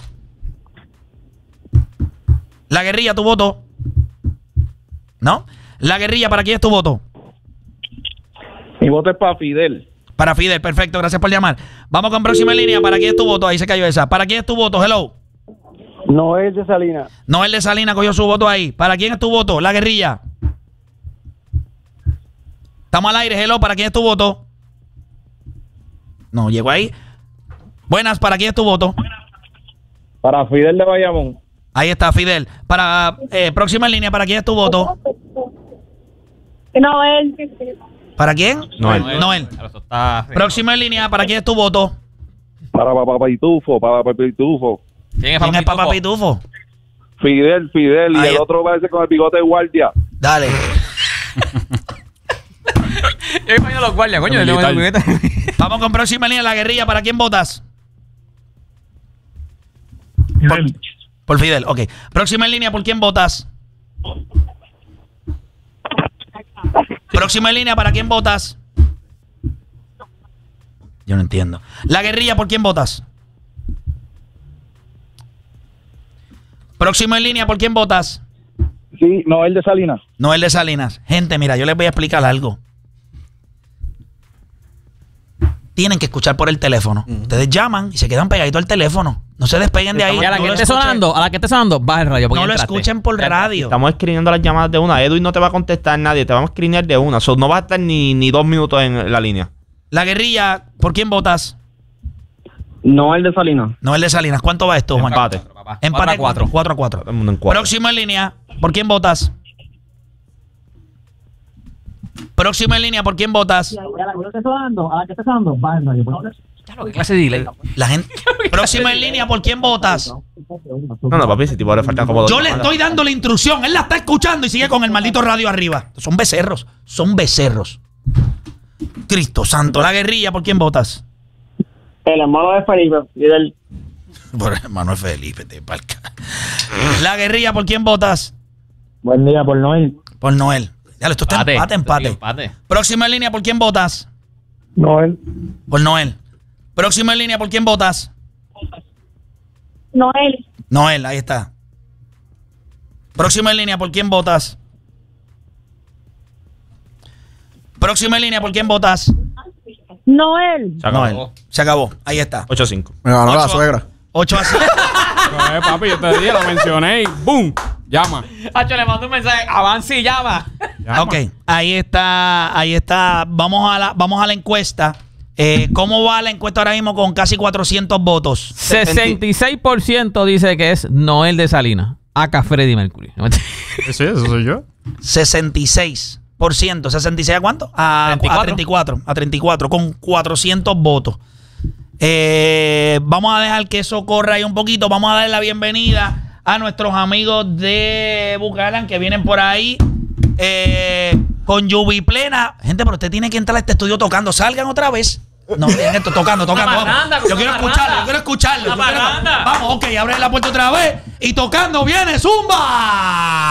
S1: La guerrilla, tu voto. ¿No? La guerrilla, ¿para quién es tu voto?
S8: Mi voto es para Fidel.
S1: Para Fidel, perfecto, gracias por llamar. Vamos con próxima línea. ¿Para quién es tu voto? Ahí se cayó esa. ¿Para quién es tu voto? Hello.
S8: Noel de Salinas.
S1: Noel de Salinas cogió su voto ahí. ¿Para quién es tu voto? La guerrilla. Estamos al aire, hello. ¿Para quién es tu voto? No, llegó ahí. Buenas, ¿para quién es tu voto?
S8: Para Fidel de Bayamón.
S1: Ahí está, Fidel. Para eh, próxima línea, ¿para quién es tu voto?
S9: Noel.
S1: ¿Para quién?
S5: Noel.
S1: Noel.
S4: Pero eso está-
S1: Próxima línea, ¿para quién es tu voto?
S8: Para Papá Pitufo, para Papá Pitufo.
S4: ¿Quién es
S1: ¿Quién es Papá
S4: Pitufo?
S1: Pitufo?
S8: Fidel, Fidel.
S1: Ahí
S8: Y el
S1: es-
S8: otro parece con el bigote de guardia.
S1: Dale.
S4: Yo imagino los guardias, coño.
S2: El
S4: le tengo
S2: militar.
S4: el juguete.
S1: Vamos con próxima línea, la guerrilla. ¿Para quién votas? Por, por Fidel, ok. Próxima línea, ¿por quién votas? Próxima línea, ¿para quién votas? Yo no entiendo. La guerrilla, ¿por quién votas? Próxima en línea, ¿por quién votas?
S8: Sí, Noel de Salinas.
S1: Noel de Salinas. Gente, mira, yo les voy a explicar algo. Tienen que escuchar por el teléfono. Ustedes llaman y se quedan pegaditos al teléfono. No se despeguen de ahí.
S4: Y a la
S1: No
S4: que
S1: lo
S4: esté
S1: escuchen-
S4: sonando, a la que esté sonando, baja el radio. porque
S1: No
S4: ya
S1: lo
S4: entraste.
S1: escuchen por radio.
S5: Estamos escribiendo las llamadas de una. Edwin no te va a contestar nadie. Te vamos a escribir de una. So, no vas a estar ni, ni dos minutos en la línea.
S1: La guerrilla, ¿por quién votas?
S8: Noel de Salinas.
S1: Noel de Salinas. ¿Cuánto va esto, Juan?
S5: Empate.
S1: Empate
S4: cuatro a cuatro.
S1: cuatro a cuatro.
S5: Todo el mundo en cuatro.
S1: Próxima en línea, ¿por quién votas? Próxima en línea, ¿por quién votas?
S4: Claro, ¿qué clase de delay?
S1: La gente. Próxima en línea, ¿por quién votas?
S5: No, no, papi, si tipo le faltan como dos.
S1: Yo le
S5: llamadas.
S1: estoy dando la instrucción, él la está escuchando y sigue con el maldito radio arriba. Son becerros, son becerros. Cristo santo, la guerrilla, ¿por quién votas?
S8: El hermano de Felipe. Fidel.
S1: Por hermano Felipe, te palca. La guerrilla, ¿por quién votas?
S8: Buen día por Noel.
S1: Por Noel. Ya, esto está empate, empate.
S4: empate.
S1: Próxima en línea, ¿por quién votas?
S8: Noel.
S1: Por Noel. Próxima en línea, ¿por quién votas?
S9: Noel.
S1: Noel, ahí está. Próxima en línea, ¿por quién votas? Próxima en línea, ¿por quién votas?
S9: Noel.
S5: Se acabó.
S1: Noel. Se acabó. Ahí está.
S5: ocho cinco.
S3: Me ganó la
S1: Ocho.
S3: suegra.
S1: ocho a cinco.
S2: No, eh, papi, yo te dije, la mencioné y ¡boom! Llama.
S4: Hacho, le mando un mensaje. Avance y llama.
S2: Llama.
S1: Ok, ahí está, ahí está. Vamos a la, vamos a la encuesta. Eh, ¿Cómo va la encuesta ahora mismo con casi cuatrocientos votos?
S4: sesenta y seis por ciento dice que es Noel de Salinas. Acá Freddy Mercury.
S2: Sí, eso soy yo.
S1: sesenta y seis por ciento. ¿sesenta y seis a cuánto? A
S4: treinta y cuatro.
S1: a treinta y cuatro. A treinta y cuatro, con cuatrocientos votos. Eh, vamos a dejar que eso corra ahí un poquito. Vamos a darle la bienvenida a nuestros amigos de Bucalan que vienen por ahí eh, con lluvia plena. Gente, pero usted tiene que entrar a este estudio tocando. Salgan otra vez. No, dejen esto tocando, tocando.
S4: Una
S1: vamos.
S4: parranda,
S1: Yo
S4: una
S1: quiero
S4: parranda.
S1: escucharlo, yo quiero escucharlo.
S4: Una
S1: yo quiero-
S4: parranda.
S1: Vamos, ok, abre la puerta otra vez. Y tocando viene Zumba.